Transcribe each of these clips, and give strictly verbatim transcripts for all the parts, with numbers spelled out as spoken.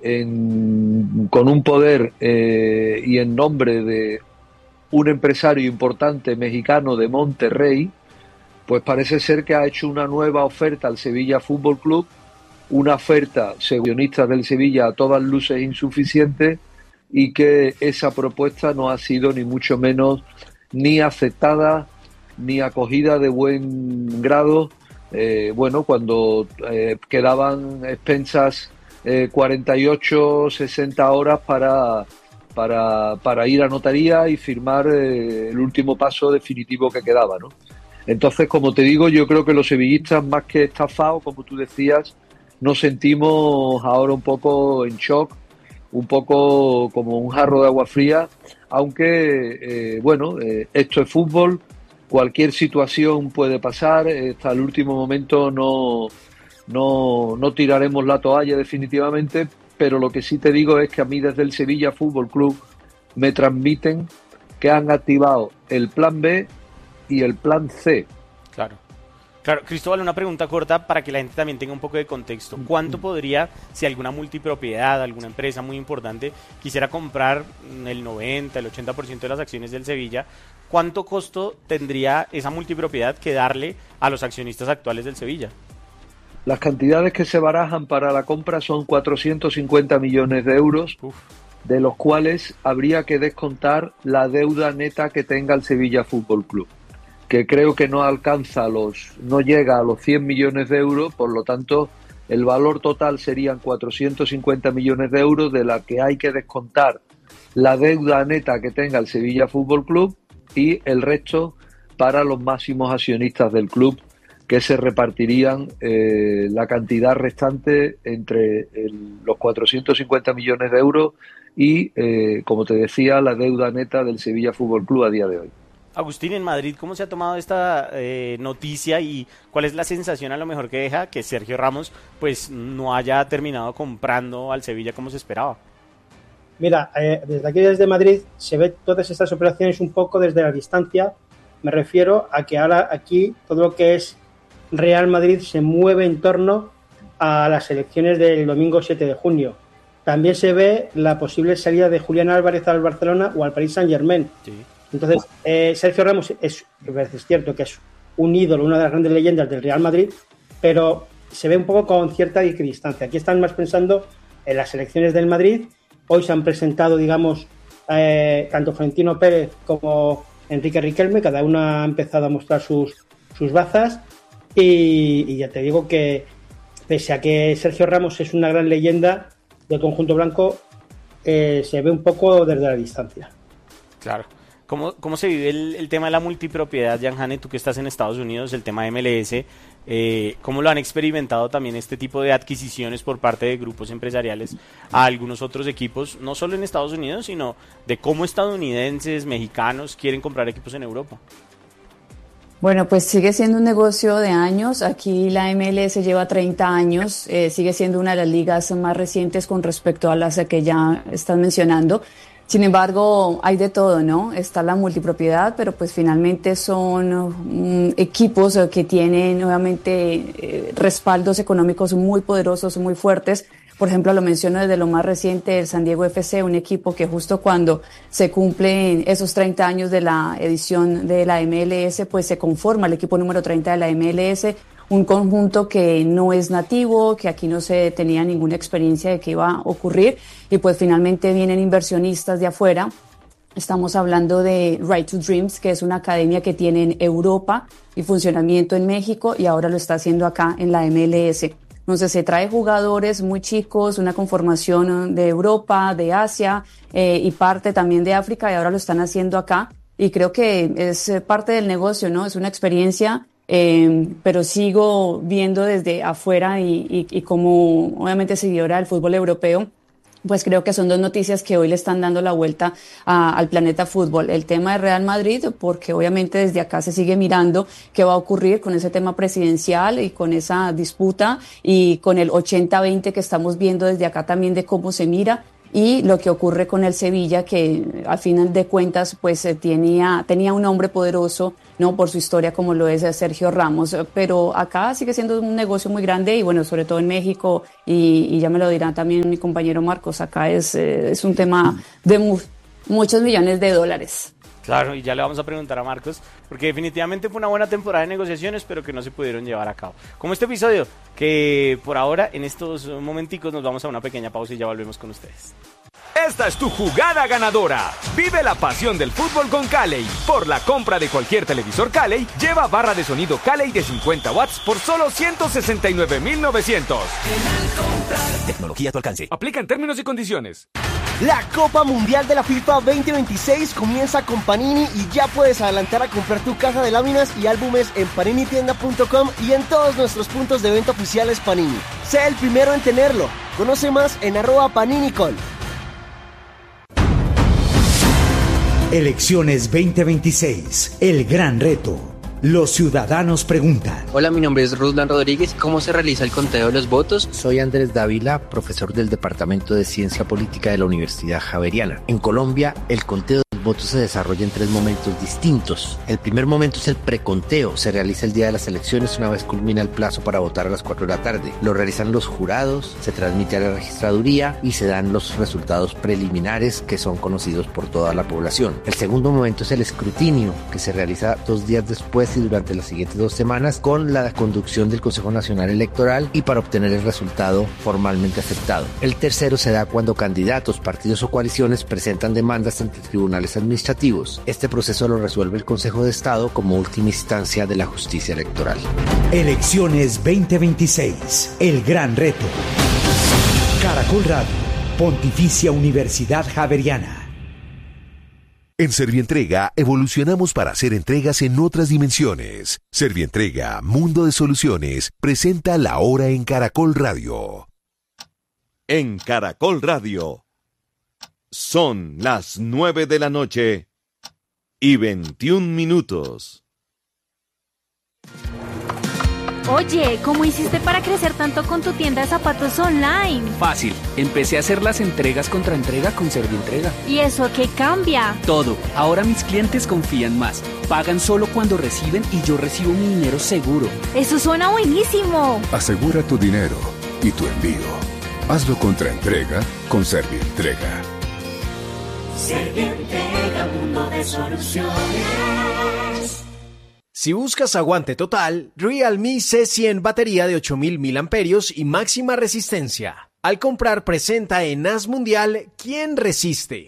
en, con un poder eh, y en nombre de un empresario importante mexicano de Monterrey, pues parece ser que ha hecho una nueva oferta al Sevilla Fútbol Club, una oferta, según guionistas del Sevilla, a todas luces insuficiente, y que esa propuesta no ha sido ni mucho menos ni aceptada ni acogida de buen grado. Eh, bueno, cuando eh, quedaban expensas eh, cuarenta y ocho, sesenta horas para, para, para ir a notaría y firmar eh, el último paso definitivo que quedaba, ¿no? Entonces, como te digo, yo creo que los sevillistas, más que estafados, como tú decías, nos sentimos ahora un poco en shock, un poco como un jarro de agua fría, aunque, eh, bueno, eh, esto es fútbol, cualquier situación puede pasar, hasta el último momento no, no, no tiraremos la toalla definitivamente, pero lo que sí te digo es que a mí desde el Sevilla Fútbol Club me transmiten que han activado el plan B y el plan C. Claro. Claro, Cristóbal, una pregunta corta para que la gente también tenga un poco de contexto. ¿Cuánto podría, si alguna multipropiedad, alguna empresa muy importante quisiera comprar el noventa, el ochenta por ciento de las acciones del Sevilla, cuánto costo tendría esa multipropiedad que darle a los accionistas actuales del Sevilla? Las cantidades que se barajan para la compra son cuatrocientos cincuenta millones de euros, Uf. de los cuales habría que descontar la deuda neta que tenga el Sevilla Fútbol Club, que creo que no alcanza los, no llega a los cien millones de euros, por lo tanto el valor total serían cuatrocientos cincuenta millones de euros, de la que hay que descontar la deuda neta que tenga el Sevilla Fútbol Club y el resto para los máximos accionistas del club, que se repartirían eh, la cantidad restante entre el, los cuatrocientos cincuenta millones de euros y, eh, como te decía, la deuda neta del Sevilla Fútbol Club a día de hoy. Agustín, en Madrid, ¿cómo se ha tomado esta eh, noticia y cuál es la sensación a lo mejor que deja que Sergio Ramos pues no haya terminado comprando al Sevilla como se esperaba? Mira, eh, desde aquí, desde Madrid, se ve todas estas operaciones un poco desde la distancia. Me refiero a que ahora aquí todo lo que es Real Madrid se mueve en torno a las elecciones del domingo siete de junio. También se ve la posible salida de Julián Álvarez al Barcelona o al Paris Saint-Germain. Sí. Entonces, eh, Sergio Ramos es, es cierto que es un ídolo, una de las grandes leyendas del Real Madrid, pero se ve un poco con cierta distancia. Aquí están más pensando en las elecciones del Madrid. Hoy se han presentado, digamos, eh, tanto Florentino Pérez como Enrique Riquelme, cada uno ha empezado a mostrar sus, sus bazas, y, y ya te digo que, pese a que Sergio Ramos es una gran leyenda del conjunto blanco, eh, se ve un poco desde la distancia. Claro. ¿Cómo, cómo se vive el, el tema de la multipropiedad, Jan-Jane, tú que estás en Estados Unidos, el tema de M L S? Eh, ¿Cómo lo han experimentado también este tipo de adquisiciones por parte de grupos empresariales a algunos otros equipos, no solo en Estados Unidos, sino de cómo estadounidenses, mexicanos quieren comprar equipos en Europa? Bueno, pues sigue siendo un negocio de años. Aquí la M L S lleva treinta años, eh, sigue siendo una de las ligas más recientes con respecto a las que ya están mencionando. Sin embargo, hay de todo, ¿no? Está la multipropiedad, pero pues finalmente son um, equipos que tienen nuevamente eh, respaldos económicos muy poderosos, muy fuertes. Por ejemplo, lo menciono desde lo más reciente, el San Diego F C, un equipo que justo cuando se cumplen esos treinta años de la edición de la M L S, pues se conforma el equipo número treinta de la M L S, un conjunto que no es nativo, que aquí no se tenía ninguna experiencia de que iba a ocurrir, y pues finalmente vienen inversionistas de afuera. Estamos hablando de Right to Dreams, que es una academia que tiene en Europa y funcionamiento en México, y ahora lo está haciendo acá en la M L S. Entonces se trae jugadores muy chicos, una conformación de Europa, de Asia eh, y parte también de África, y ahora lo están haciendo acá, y creo que es parte del negocio, ¿no? Es una experiencia. Eh, pero sigo viendo desde afuera y, y, y como obviamente seguidora del fútbol europeo, pues creo que son dos noticias que hoy le están dando la vuelta a, al planeta fútbol. El tema de Real Madrid, porque obviamente desde acá se sigue mirando qué va a ocurrir con ese tema presidencial y con esa disputa, y con el ochenta veinte que estamos viendo desde acá también de cómo se mira. y lo que ocurre con el Sevilla, que al final de cuentas pues eh, tenía, tenía un hombre poderoso, no por su historia como lo es Sergio Ramos, pero acá sigue siendo un negocio muy grande y bueno, sobre todo en México, y, y ya me lo dirá también mi compañero Marcos, acá es, eh, es un tema de mu- muchos millones de dólares. Claro, y ya le vamos a preguntar a Marcos, porque definitivamente fue una buena temporada de negociaciones, pero que no se pudieron llevar a cabo. Como este episodio, que por ahora, en estos momenticos, nos vamos a una pequeña pausa y ya volvemos con ustedes. Esta es tu jugada ganadora. Vive la pasión del fútbol con Calley. Por la compra de cualquier televisor Calley, lleva barra de sonido Calley de cincuenta watts por solo ciento sesenta y nueve mil novecientos. Tecnología a tu alcance. Aplica en términos y condiciones. La Copa Mundial de la FIFA veinte veintiséis comienza con Panini y ya puedes adelantar a comprar tu caja de láminas y álbumes en panini tienda punto com y en todos nuestros puntos de venta oficiales Panini. Sé el primero en tenerlo. Conoce más en arroba paninicol. Elecciones veinte veintiséis, el gran reto. Los ciudadanos preguntan. Hola, mi nombre es Ruslan Rodríguez. ¿Cómo se realiza el conteo de los votos? Soy Andrés Dávila, profesor del Departamento de Ciencia Política de la Universidad Javeriana. En Colombia, el conteo de los votos se desarrolla en tres momentos distintos. El primer momento es el preconteo. Se realiza el día de las elecciones una vez culmina el plazo para votar a las cuatro de la tarde. Lo realizan los jurados, se transmite a la registraduría y se dan los resultados preliminares que son conocidos por toda la población. El segundo momento es el escrutinio, que se realiza dos días después y durante las siguientes dos semanas con la conducción del Consejo Nacional Electoral y para obtener el resultado formalmente aceptado. El tercero se da cuando candidatos, partidos o coaliciones presentan demandas ante tribunales administrativos. Este proceso lo resuelve el Consejo de Estado como última instancia de la justicia electoral. Elecciones veinte veintiséis, el gran reto. Caracol Radio, Pontificia Universidad Javeriana. En Servientrega evolucionamos para hacer entregas en otras dimensiones. Servientrega, Mundo de Soluciones, presenta La Hora en Caracol Radio. En Caracol Radio son las nueve de la noche y veintiún minutos. Oye, ¿cómo hiciste para crecer tanto con tu tienda de zapatos online? Fácil, empecé a hacer las entregas contra entrega con Servientrega. ¿Y eso qué cambia? Todo, ahora mis clientes confían más, pagan solo cuando reciben y yo recibo mi dinero seguro. ¡Eso suena buenísimo! Asegura tu dinero y tu envío. Hazlo contra entrega con Servientrega. Servientrega, mundo de soluciones. Si buscas aguante total, Realme C cien batería de ocho mil miliamperios y máxima resistencia. Al comprar presenta en As Mundial ¿Quién resiste?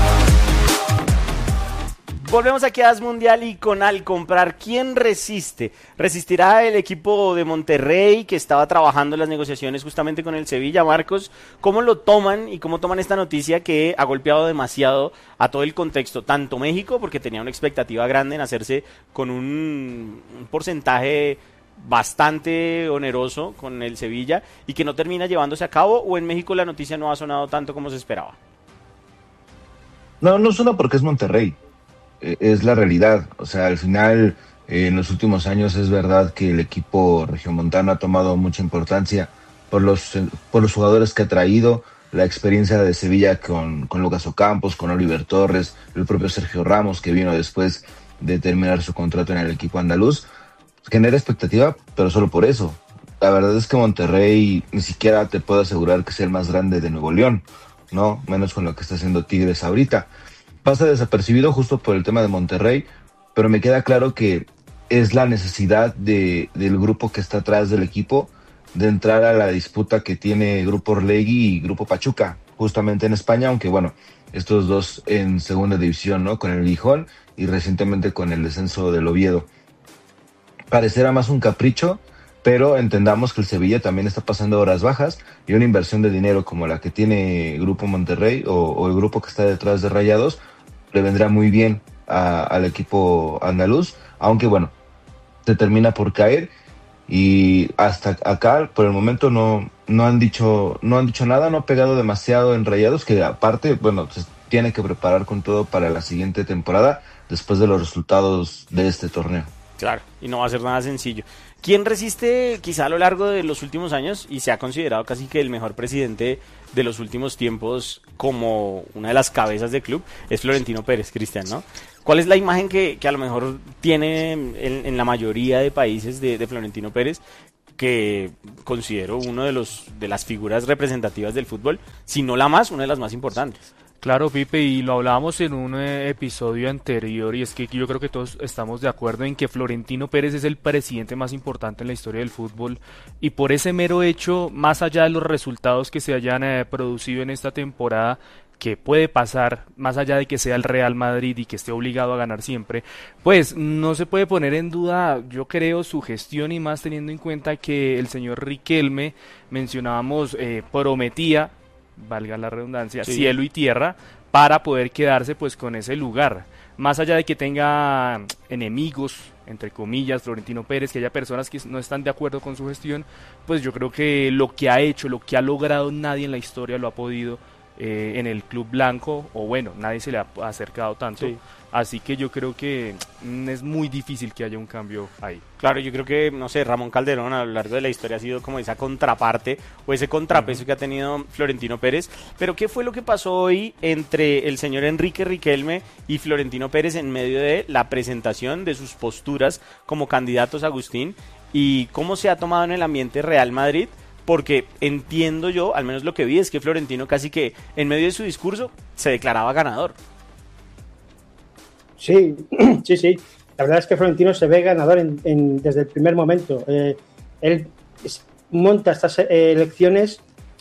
Volvemos aquí a As Mundial y con al comprar, ¿quién resiste? ¿Resistirá el equipo de Monterrey que estaba trabajando en las negociaciones justamente con el Sevilla? Marcos, ¿cómo lo toman y cómo toman esta noticia que ha golpeado demasiado a todo el contexto? Tanto México, porque tenía una expectativa grande en hacerse con un, un porcentaje bastante oneroso con el Sevilla y que no termina llevándose a cabo, o en México la noticia no ha sonado tanto como se esperaba. No, no suena porque es Monterrey. Es la realidad, o sea, al final eh, en los últimos años es verdad que el equipo regiomontano ha tomado mucha importancia por los, por los jugadores que ha traído, la experiencia de Sevilla con, con Lucas Ocampos, con Oliver Torres, el propio Sergio Ramos que vino después de terminar su contrato en el equipo andaluz, genera expectativa, pero solo por eso. La verdad es que Monterrey ni siquiera te puedo asegurar que sea el más grande de Nuevo León, ¿no? Menos con lo que está haciendo Tigres ahorita. Pasa desapercibido justo por el tema de Monterrey, pero me queda claro que es la necesidad de, del grupo que está atrás del equipo de entrar a la disputa que tiene Grupo Orlegui y Grupo Pachuca, justamente en España, aunque bueno, estos dos en segunda división, ¿no? Con el Gijón y recientemente con el descenso del Oviedo. Parecerá más un capricho, pero entendamos que el Sevilla también está pasando horas bajas y una inversión de dinero como la que tiene Grupo Monterrey o, o el grupo que está detrás de Rayados le vendrá muy bien a, al equipo andaluz, aunque bueno, te termina por caer y hasta acá por el momento no, no han dicho no han dicho nada, no ha pegado demasiado en Rayados, que aparte, bueno, se tiene que preparar con todo para la siguiente temporada después de los resultados de este torneo. Claro, y no va a ser nada sencillo. ¿Quién resiste quizá a lo largo de los últimos años y se ha considerado casi que el mejor presidente de los últimos tiempos como una de las cabezas del club? Es Florentino Pérez, Cristian, ¿no? ¿Cuál es la imagen que, que a lo mejor tiene en, en la mayoría de países de, de Florentino Pérez, que considero uno de los de las figuras representativas del fútbol, si no la más, una de las más importantes? Claro, Pipe, y lo hablábamos en un eh, episodio anterior, y es que yo creo que todos estamos de acuerdo en que Florentino Pérez es el presidente más importante en la historia del fútbol, y por ese mero hecho, más allá de los resultados que se hayan eh, producido en esta temporada, que puede pasar, más allá de que sea el Real Madrid y que esté obligado a ganar siempre, pues no se puede poner en duda, yo creo, su gestión, y más teniendo en cuenta que el señor Riquelme, mencionábamos, eh, prometía, valga la redundancia, sí, cielo y tierra, para poder quedarse pues con ese lugar, más allá de que tenga enemigos, entre comillas, Florentino Pérez, que haya personas que no están de acuerdo con su gestión, pues yo creo que lo que ha hecho, lo que ha logrado, nadie en la historia lo ha podido eh, en el club blanco, o bueno, nadie se le ha acercado tanto, sí. Así que yo creo que mm, es muy difícil que haya un cambio ahí. Claro, yo creo que, no sé, Ramón Calderón a lo largo de la historia ha sido como esa contraparte o ese contrapeso uh-huh. que ha tenido Florentino Pérez, pero ¿qué fue lo que pasó hoy entre el señor Enrique Riquelme y Florentino Pérez en medio de la presentación de sus posturas como candidatos, Agustín, y cómo se ha tomado en el ambiente Real Madrid? Porque entiendo yo, al menos lo que vi, es que Florentino casi que en medio de su discurso se declaraba ganador. Sí, sí, sí. La verdad es que Florentino se ve ganador en, en, desde el primer momento. Eh, él es, monta estas eh, elecciones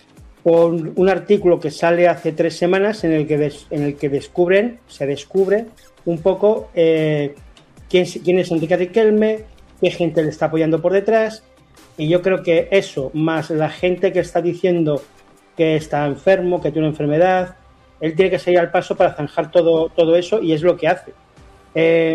con un artículo que sale hace tres semanas en el que, des, en el que descubren, se descubre un poco eh, quién, quién es Enrique Riquelme, qué gente le está apoyando por detrás, y yo creo que eso, más la gente que está diciendo que está enfermo, que tiene una enfermedad, él tiene que seguir al paso para zanjar todo, todo eso, y es lo que hace. Eh,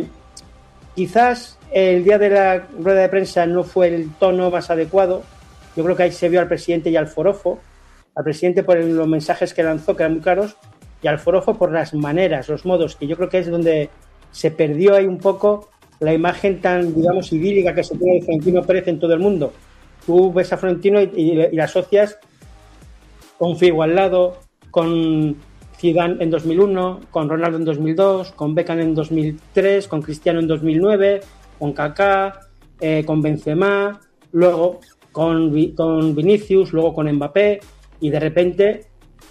quizás el día de la rueda de prensa no fue el tono más adecuado. Yo creo que ahí se vio al presidente y al forofo, al presidente por el, los mensajes que lanzó, que eran muy claros, y al forofo por las maneras, los modos, que yo creo que es donde se perdió ahí un poco la imagen tan, digamos, idílica que se tiene de Florentino Pérez en todo el mundo. Tú ves a Florentino y, y, y la asocias con Figo al lado, con Zidane en dos mil uno, con Ronaldo en dos mil dos, con Beckham en dos mil tres, con Cristiano en dos mil nueve, con Kaká, eh, con Benzema, luego con, con Vinicius, luego con Mbappé, y de repente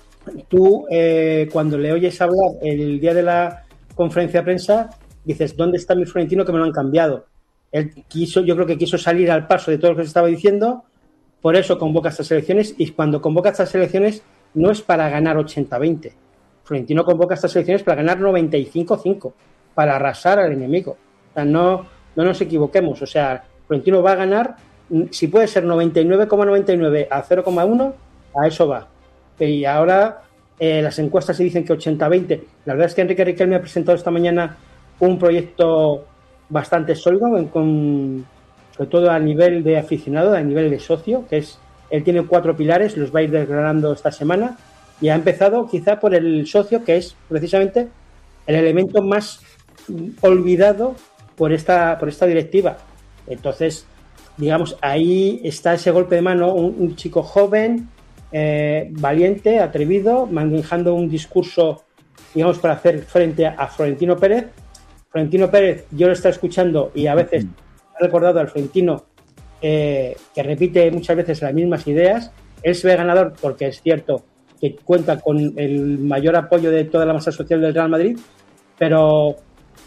tú eh, cuando le oyes hablar el día de la conferencia de prensa dices, ¿dónde está mi Florentino que me lo han cambiado? Él quiso, yo creo que quiso salir al paso de todo lo que se estaba diciendo, por eso convoca estas elecciones, y cuando convoca estas elecciones no es para ganar ochenta a veinte. Florentino convoca estas elecciones para ganar noventa y cinco a cinco, para arrasar al enemigo. O sea, no, no nos equivoquemos. O sea, Florentino va a ganar, si puede ser noventa y nueve coma noventa y nueve a cero coma uno, a eso va. Y ahora eh, las encuestas se dicen que ochenta a veinte. La verdad es que Enrique Riquelme ha presentado esta mañana un proyecto bastante sólido, en, con, sobre todo a nivel de aficionado, a nivel de socio, que es, él tiene cuatro pilares, los va a ir desgranando esta semana. Y ha empezado quizá por el socio, que es precisamente el elemento más olvidado por esta, por esta directiva. Entonces, digamos, ahí está ese golpe de mano, un, un chico joven, eh, valiente, atrevido, manejando un discurso, digamos, para hacer frente a, a Florentino Pérez. Florentino Pérez, yo lo estoy escuchando y a veces ha recordado al Florentino eh, que repite muchas veces las mismas ideas. Él se ve ganador porque es cierto que cuenta con el mayor apoyo de toda la masa social del Real Madrid, pero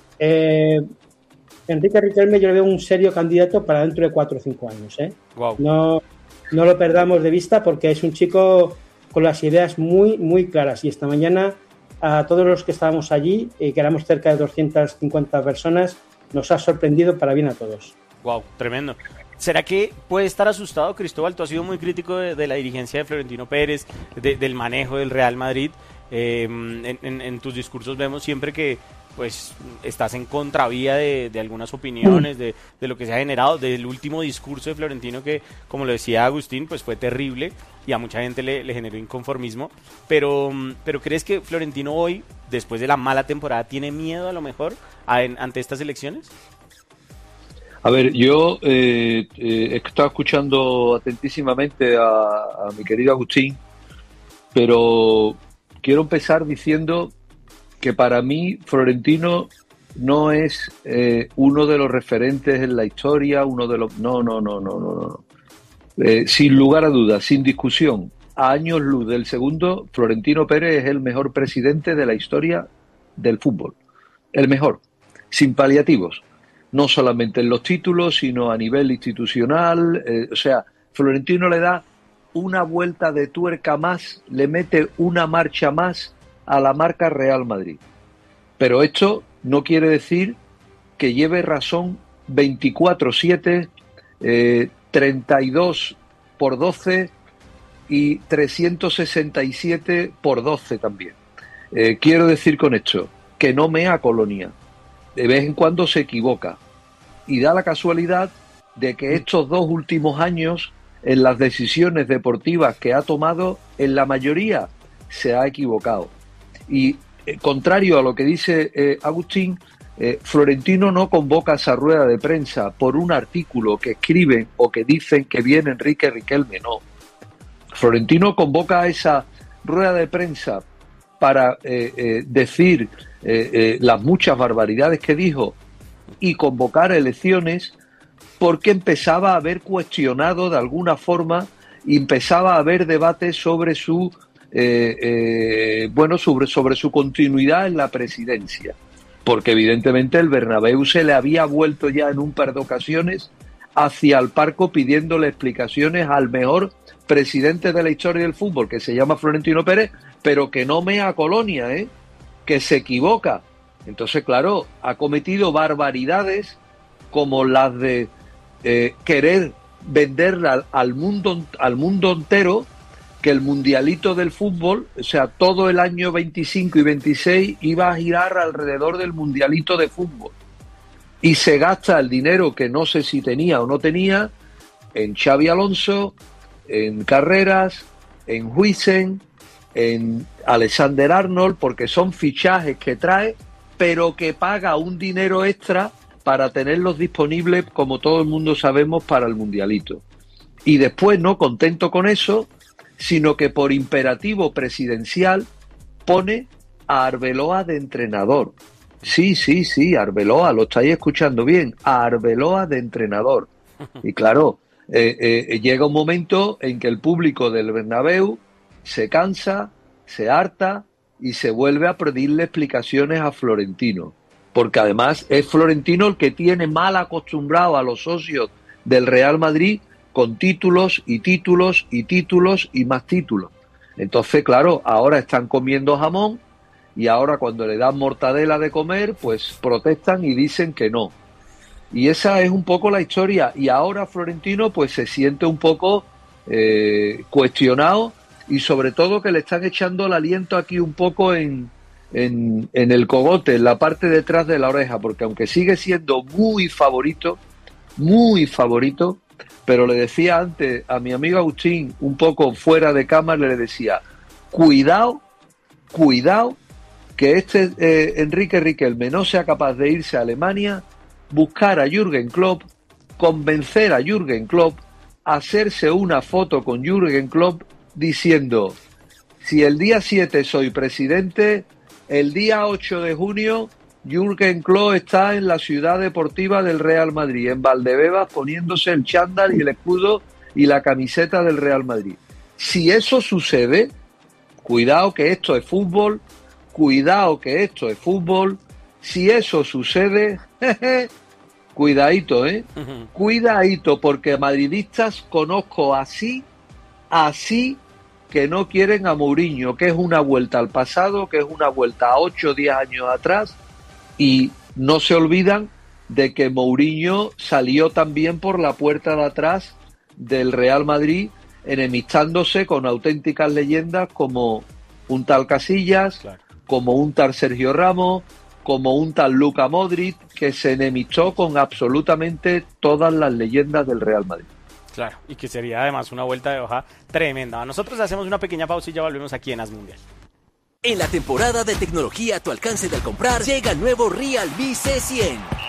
eh, Enrique Riquelme yo le veo un serio candidato para dentro de cuatro o cinco años. ¿eh? Wow. No, no lo perdamos de vista porque es un chico con las ideas muy, muy claras. Y esta mañana a todos los que estábamos allí, y que éramos cerca de doscientas cincuenta personas, nos ha sorprendido para bien a todos. Wow, tremendo. ¿Será que puede estar asustado, Cristóbal? Tú has sido muy crítico de, de la dirigencia de Florentino Pérez, de, del manejo del Real Madrid. Eh, en, en, en tus discursos vemos siempre que pues estás en contravía de, de algunas opiniones, de, de lo que se ha generado, del último discurso de Florentino que, como lo decía Agustín, pues fue terrible y a mucha gente le, le generó inconformismo. Pero, pero ¿crees que Florentino hoy, después de la mala temporada, tiene miedo a lo mejor a, en, ante estas elecciones? A ver, yo eh, eh, he estado escuchando atentísimamente a, a mi querido Agustín, pero quiero empezar diciendo que para mí Florentino no es eh, uno de los referentes en la historia, uno de los... No, no, no, no, no, no. Eh, sin lugar a dudas, sin discusión, a años luz del segundo, Florentino Pérez es el mejor presidente de la historia del fútbol. El mejor, sin paliativos. No solamente en los títulos, sino a nivel institucional. Eh, o sea, Florentino le da una vuelta de tuerca más, le mete una marcha más a la marca Real Madrid. Pero esto no quiere decir que lleve razón veinticuatro siete, eh, treinta y dos por doce y trescientos sesenta y siete por doce también. Eh, quiero decir con esto que no mea colonia. De vez en cuando se equivoca. Y da la casualidad de que estos dos últimos años, en las decisiones deportivas que ha tomado, en la mayoría se ha equivocado. Y eh, contrario a lo que dice eh, Agustín, eh, Florentino no convoca esa rueda de prensa por un artículo que escriben o que dicen que viene Enrique Riquelme, no. Florentino convoca esa rueda de prensa para eh, eh, decir eh, eh, las muchas barbaridades que dijo y convocar elecciones porque empezaba a haber cuestionado de alguna forma y empezaba a haber debates sobre su eh, eh, bueno sobre, sobre su continuidad en la presidencia, porque evidentemente el Bernabéu se le había vuelto ya en un par de ocasiones hacia el palco pidiéndole explicaciones al mejor presidente de la historia del fútbol, que se llama Florentino Pérez, pero que no mea colonia, ¿eh? Que se equivoca. Entonces, claro, ha cometido barbaridades como las de eh, querer vender al, al mundo al mundo entero que el mundialito del fútbol, o sea, todo el año veinticinco y veintiséis iba a girar alrededor del mundialito de fútbol. Y se gasta el dinero que no sé si tenía o no tenía en Xabi Alonso, en Carreras, en Huijsen, en Alexander Arnold, porque son fichajes que trae, pero que paga un dinero extra para tenerlos disponibles, como todo el mundo sabemos, para el mundialito. Y después, no contento con eso, sino que por imperativo presidencial pone a Arbeloa de entrenador. Sí, sí, sí, Arbeloa, lo estáis escuchando bien, a Arbeloa de entrenador. Y claro, eh, eh, llega un momento en que el público del Bernabéu se cansa, se harta y se vuelve a pedirle explicaciones a Florentino, porque además es Florentino el que tiene mal acostumbrado a los socios del Real Madrid con títulos y títulos y títulos y más títulos. Entonces, claro, ahora están comiendo jamón y ahora cuando le dan mortadela de comer, pues protestan y dicen que no. Y esa es un poco la historia. Y ahora Florentino pues se siente un poco eh, cuestionado y sobre todo que le están echando el aliento aquí un poco en, en, en el cogote, en la parte detrás de la oreja, porque aunque sigue siendo muy favorito, muy favorito, pero le decía antes a mi amigo Agustín, un poco fuera de cámara, le decía, cuidado, cuidado, que este eh, Enrique Riquelme no sea capaz de irse a Alemania, buscar a Jürgen Klopp, convencer a Jürgen Klopp, hacerse una foto con Jürgen Klopp diciendo, si el día siete soy presidente, el día ocho de junio Jürgen Klopp está en la ciudad deportiva del Real Madrid, en Valdebebas, poniéndose el chándal y el escudo y la camiseta del Real Madrid. Si eso sucede, cuidado que esto es fútbol, cuidado que esto es fútbol, si eso sucede, jeje, cuidadito, ¿eh? Uh-huh. Cuidadito, porque madridistas conozco así, así, que no quieren a Mourinho, que es una vuelta al pasado, que es una vuelta a ocho o diez años atrás, y no se olvidan de que Mourinho salió también por la puerta de atrás del Real Madrid, enemistándose con auténticas leyendas como un tal Casillas, claro, como un tal Sergio Ramos, como un tal Luka Modric, que se enemistó con absolutamente todas las leyendas del Real Madrid. Claro, y que sería además una vuelta de hoja tremenda. Nosotros hacemos una pequeña pausa y ya volvemos aquí en As Mundial. En la temporada de tecnología a tu alcance de al comprar, llega el nuevo Realme C cien.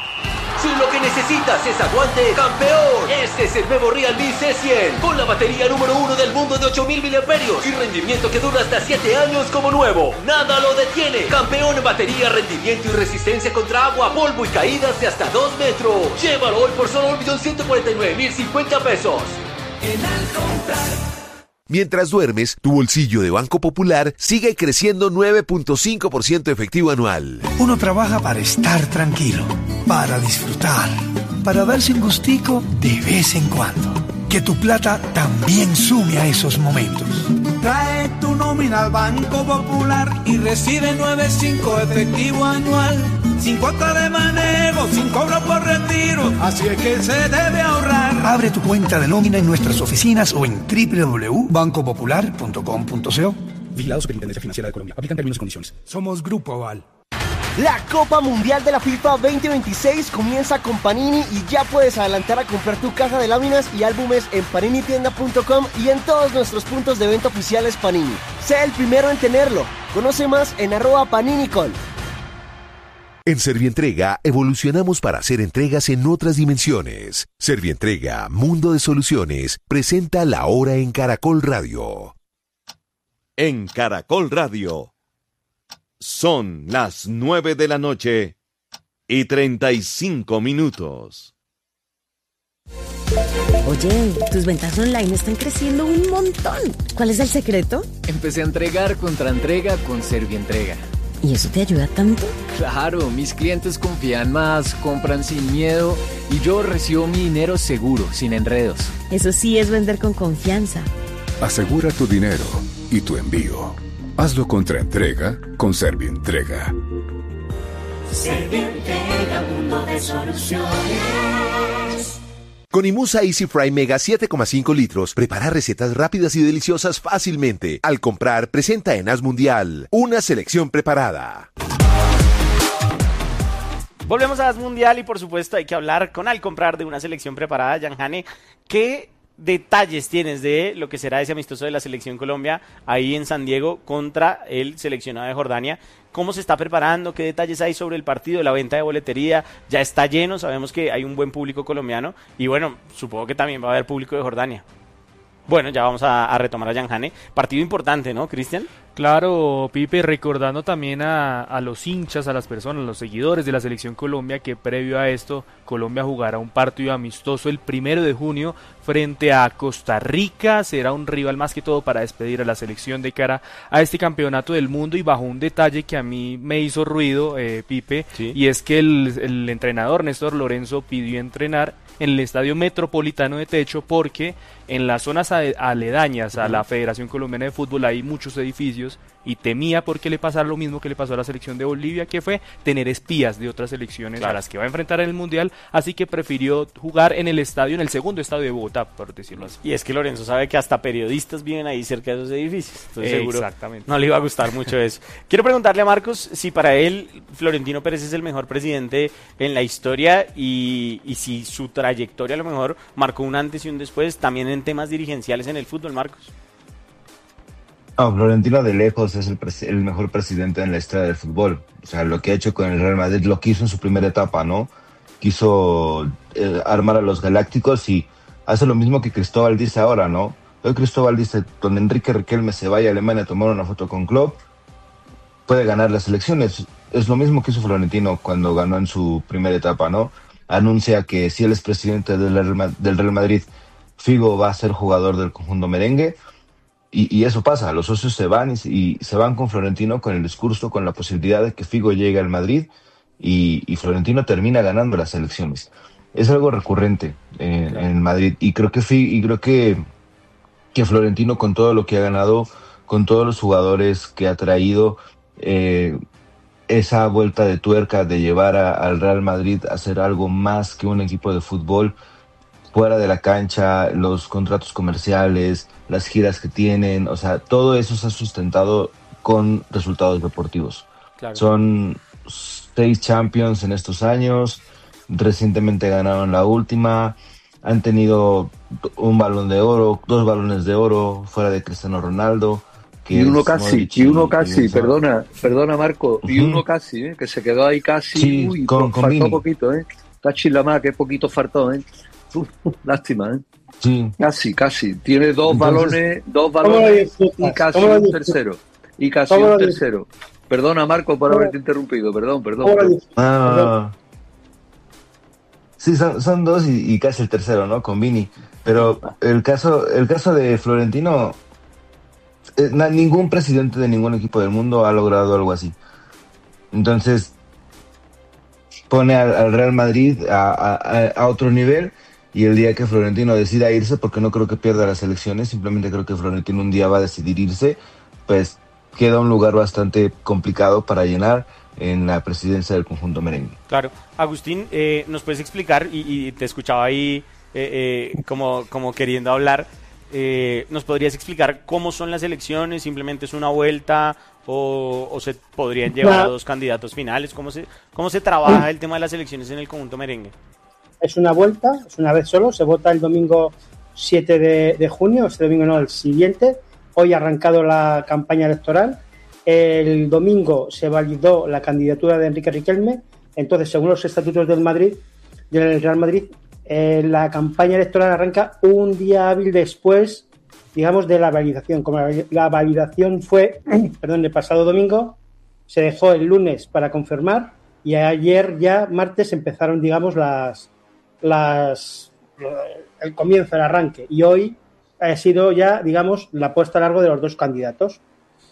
Si lo que necesitas es aguante, campeón, este es el nuevo Realme C cien, con la batería número uno del mundo de ocho mil miliamperios y rendimiento que dura hasta siete años como nuevo. Nada lo detiene. Campeón en batería, rendimiento y resistencia contra agua, polvo y caídas de hasta dos metros. Llévalo hoy por solo un millón ciento cuarenta y nueve mil cincuenta pesos. En Alcomprar. Mientras duermes, tu bolsillo de Banco Popular sigue creciendo nueve punto cinco por ciento efectivo anual. Uno trabaja para estar tranquilo, para disfrutar, para darse un gustico de vez en cuando. Que tu plata también sume a esos momentos. Trae tu nómina al Banco Popular y recibe nueve punto cinco efectivo anual. Sin cuota de manejo, sin cobro por retiro, así es que se debe ahorrar. Abre tu cuenta de nómina en nuestras oficinas o en doble u doble u doble u punto banco popular punto com punto co. Vigilado Superintendencia Financiera de Colombia. Aplican términos y condiciones. Somos Grupo Aval. La Copa Mundial de la FIFA veinte veintiséis comienza con Panini y ya puedes adelantar a comprar tu caja de láminas y álbumes en panini tienda punto com y en todos nuestros puntos de venta oficiales Panini. Sé el primero en tenerlo. Conoce más en arroba paninicol. En Servientrega evolucionamos para hacer entregas en otras dimensiones. Servientrega, Mundo de Soluciones, presenta La Hora en Caracol Radio. En Caracol Radio. Son las nueve de la noche y treinta y cinco minutos. Oye, tus ventas online están creciendo un montón. ¿Cuál es el secreto? Empecé a entregar contra entrega con Servientrega. ¿Y eso te ayuda tanto? Claro, mis clientes confían más, compran sin miedo y yo recibo mi dinero seguro, sin enredos. Eso sí es vender con confianza. Asegura tu dinero y tu envío. Hazlo contra entrega con Servientrega. Servientrega, mundo de soluciones. Con Imusa Easy Fry Mega siete coma cinco litros, prepara recetas rápidas y deliciosas fácilmente. Al comprar, presenta en As Mundial una selección preparada. Volvemos a As Mundial y por supuesto hay que hablar con Al comprar de una selección preparada. Jan Jane, ¿qué detalles tienes de lo que será ese amistoso de la selección Colombia ahí en San Diego contra el seleccionado de Jordania? ¿Cómo se está preparando? ¿Qué detalles hay sobre el partido? La venta de boletería ya está lleno, sabemos que hay un buen público colombiano y bueno, supongo que también va a haber público de Jordania. Bueno, ya vamos a, a retomar a Jan Jane. Partido importante, ¿no, Cristian? Claro, Pipe, recordando también a, a los hinchas, a las personas, a los seguidores de la Selección Colombia, que previo a esto, Colombia jugará un partido amistoso el primero de junio frente a Costa Rica. Será un rival más que todo para despedir a la selección de cara a este campeonato del mundo, y bajo un detalle que a mí me hizo ruido, eh, Pipe, sí. Y es que el, el entrenador Néstor Lorenzo pidió entrenar en el Estadio Metropolitano de Techo porque en las zonas aledañas a la Federación Colombiana de Fútbol hay muchos edificios y temía porque le pasara lo mismo que le pasó a la selección de Bolivia, que fue tener espías de otras selecciones claro. a las que va a enfrentar en el Mundial, así que prefirió jugar en el estadio, en el segundo estadio de Bogotá, por decirlo así. Y es que Lorenzo sabe que hasta periodistas viven ahí cerca de esos edificios, entonces seguro Exactamente. no le iba a gustar mucho eso. Quiero preguntarle a Marcos si para él Florentino Pérez es el mejor presidente en la historia y, y si su trayectoria a lo mejor marcó un antes y un después también en temas dirigenciales en el fútbol, Marcos. No, Florentino de lejos es el, pres- el mejor presidente en la historia del fútbol. O sea, lo que ha hecho con el Real Madrid lo quiso en su primera etapa, ¿no? Quiso eh, armar a los Galácticos y hace lo mismo que Cristóbal dice ahora, ¿no? Hoy Cristóbal dice, don Enrique Riquelme se vaya a Alemania a tomar una foto con Klopp, puede ganar las elecciones. Es lo mismo que hizo Florentino cuando ganó en su primera etapa, ¿no? Anuncia que si él es presidente del Real, del Real Madrid, Figo va a ser jugador del conjunto merengue. Y, y eso pasa, los socios se van y, y se van con Florentino con el discurso, con la posibilidad de que Figo llegue al Madrid y, y Florentino termina ganando las elecciones. Es algo recurrente eh, claro. en Madrid y creo que y creo que, que Florentino con todo lo que ha ganado, con todos los jugadores que ha traído, eh, esa vuelta de tuerca de llevar a, al Real Madrid a ser algo más que un equipo de fútbol, fuera de la cancha, los contratos comerciales, las giras que tienen, o sea, todo eso se ha sustentado con resultados deportivos. Claro. Son seis Champions en estos años, recientemente ganaron la última, han tenido un balón de oro, dos balones de oro fuera de Cristiano Ronaldo. Que y uno casi, y uno casi, y perdona, perdona Marco, uh-huh. y uno casi, ¿eh? que se quedó ahí casi, sí, uy, con, con faltó Vini. poquito, ¿eh? Cachilama, que es poquito fartón, ¿eh? Uf, lástima, ¿eh? Sí. Casi, casi. Tiene dos Entonces, balones, dos balones y casi un tercero. Y casi un tercero. Perdona, Marco, por haberte interrumpido. Perdón, perdón. perdón. Ah, sí, son, son dos y, y casi el tercero, ¿no? Con Vini. Pero el caso, el caso de Florentino, eh, na, ningún presidente de ningún equipo del mundo ha logrado algo así. Entonces, pone al, al Real Madrid a, a, a otro nivel, y el día que Florentino decida irse, porque no creo que pierda las elecciones, simplemente creo que Florentino un día va a decidir irse, pues queda un lugar bastante complicado para llenar en la presidencia del conjunto merengue. Claro. Agustín, eh, ¿nos puedes explicar? Y, y te escuchaba ahí eh, eh, como, como queriendo hablar. Eh, ¿Nos podrías explicar cómo son las elecciones? ¿Simplemente es una vuelta o, o se podrían llevar no. a dos candidatos finales? ¿Cómo se, cómo se trabaja sí. el tema de las elecciones en el conjunto merengue? Es una vuelta, es una vez solo, se vota el domingo siete de, de junio, este domingo no, el siguiente. Hoy ha arrancado la campaña electoral. El domingo se validó la candidatura de Enrique Riquelme. Entonces, según los estatutos del Madrid, del Real Madrid, eh, la campaña electoral arranca un día hábil después, digamos, de la validación. Como la, la validación fue, perdón, el pasado domingo, se dejó el lunes para confirmar y ayer ya, martes, empezaron, digamos, las, las el comienzo, el arranque. Y hoy ha sido ya, digamos, la puesta a largo de los dos candidatos.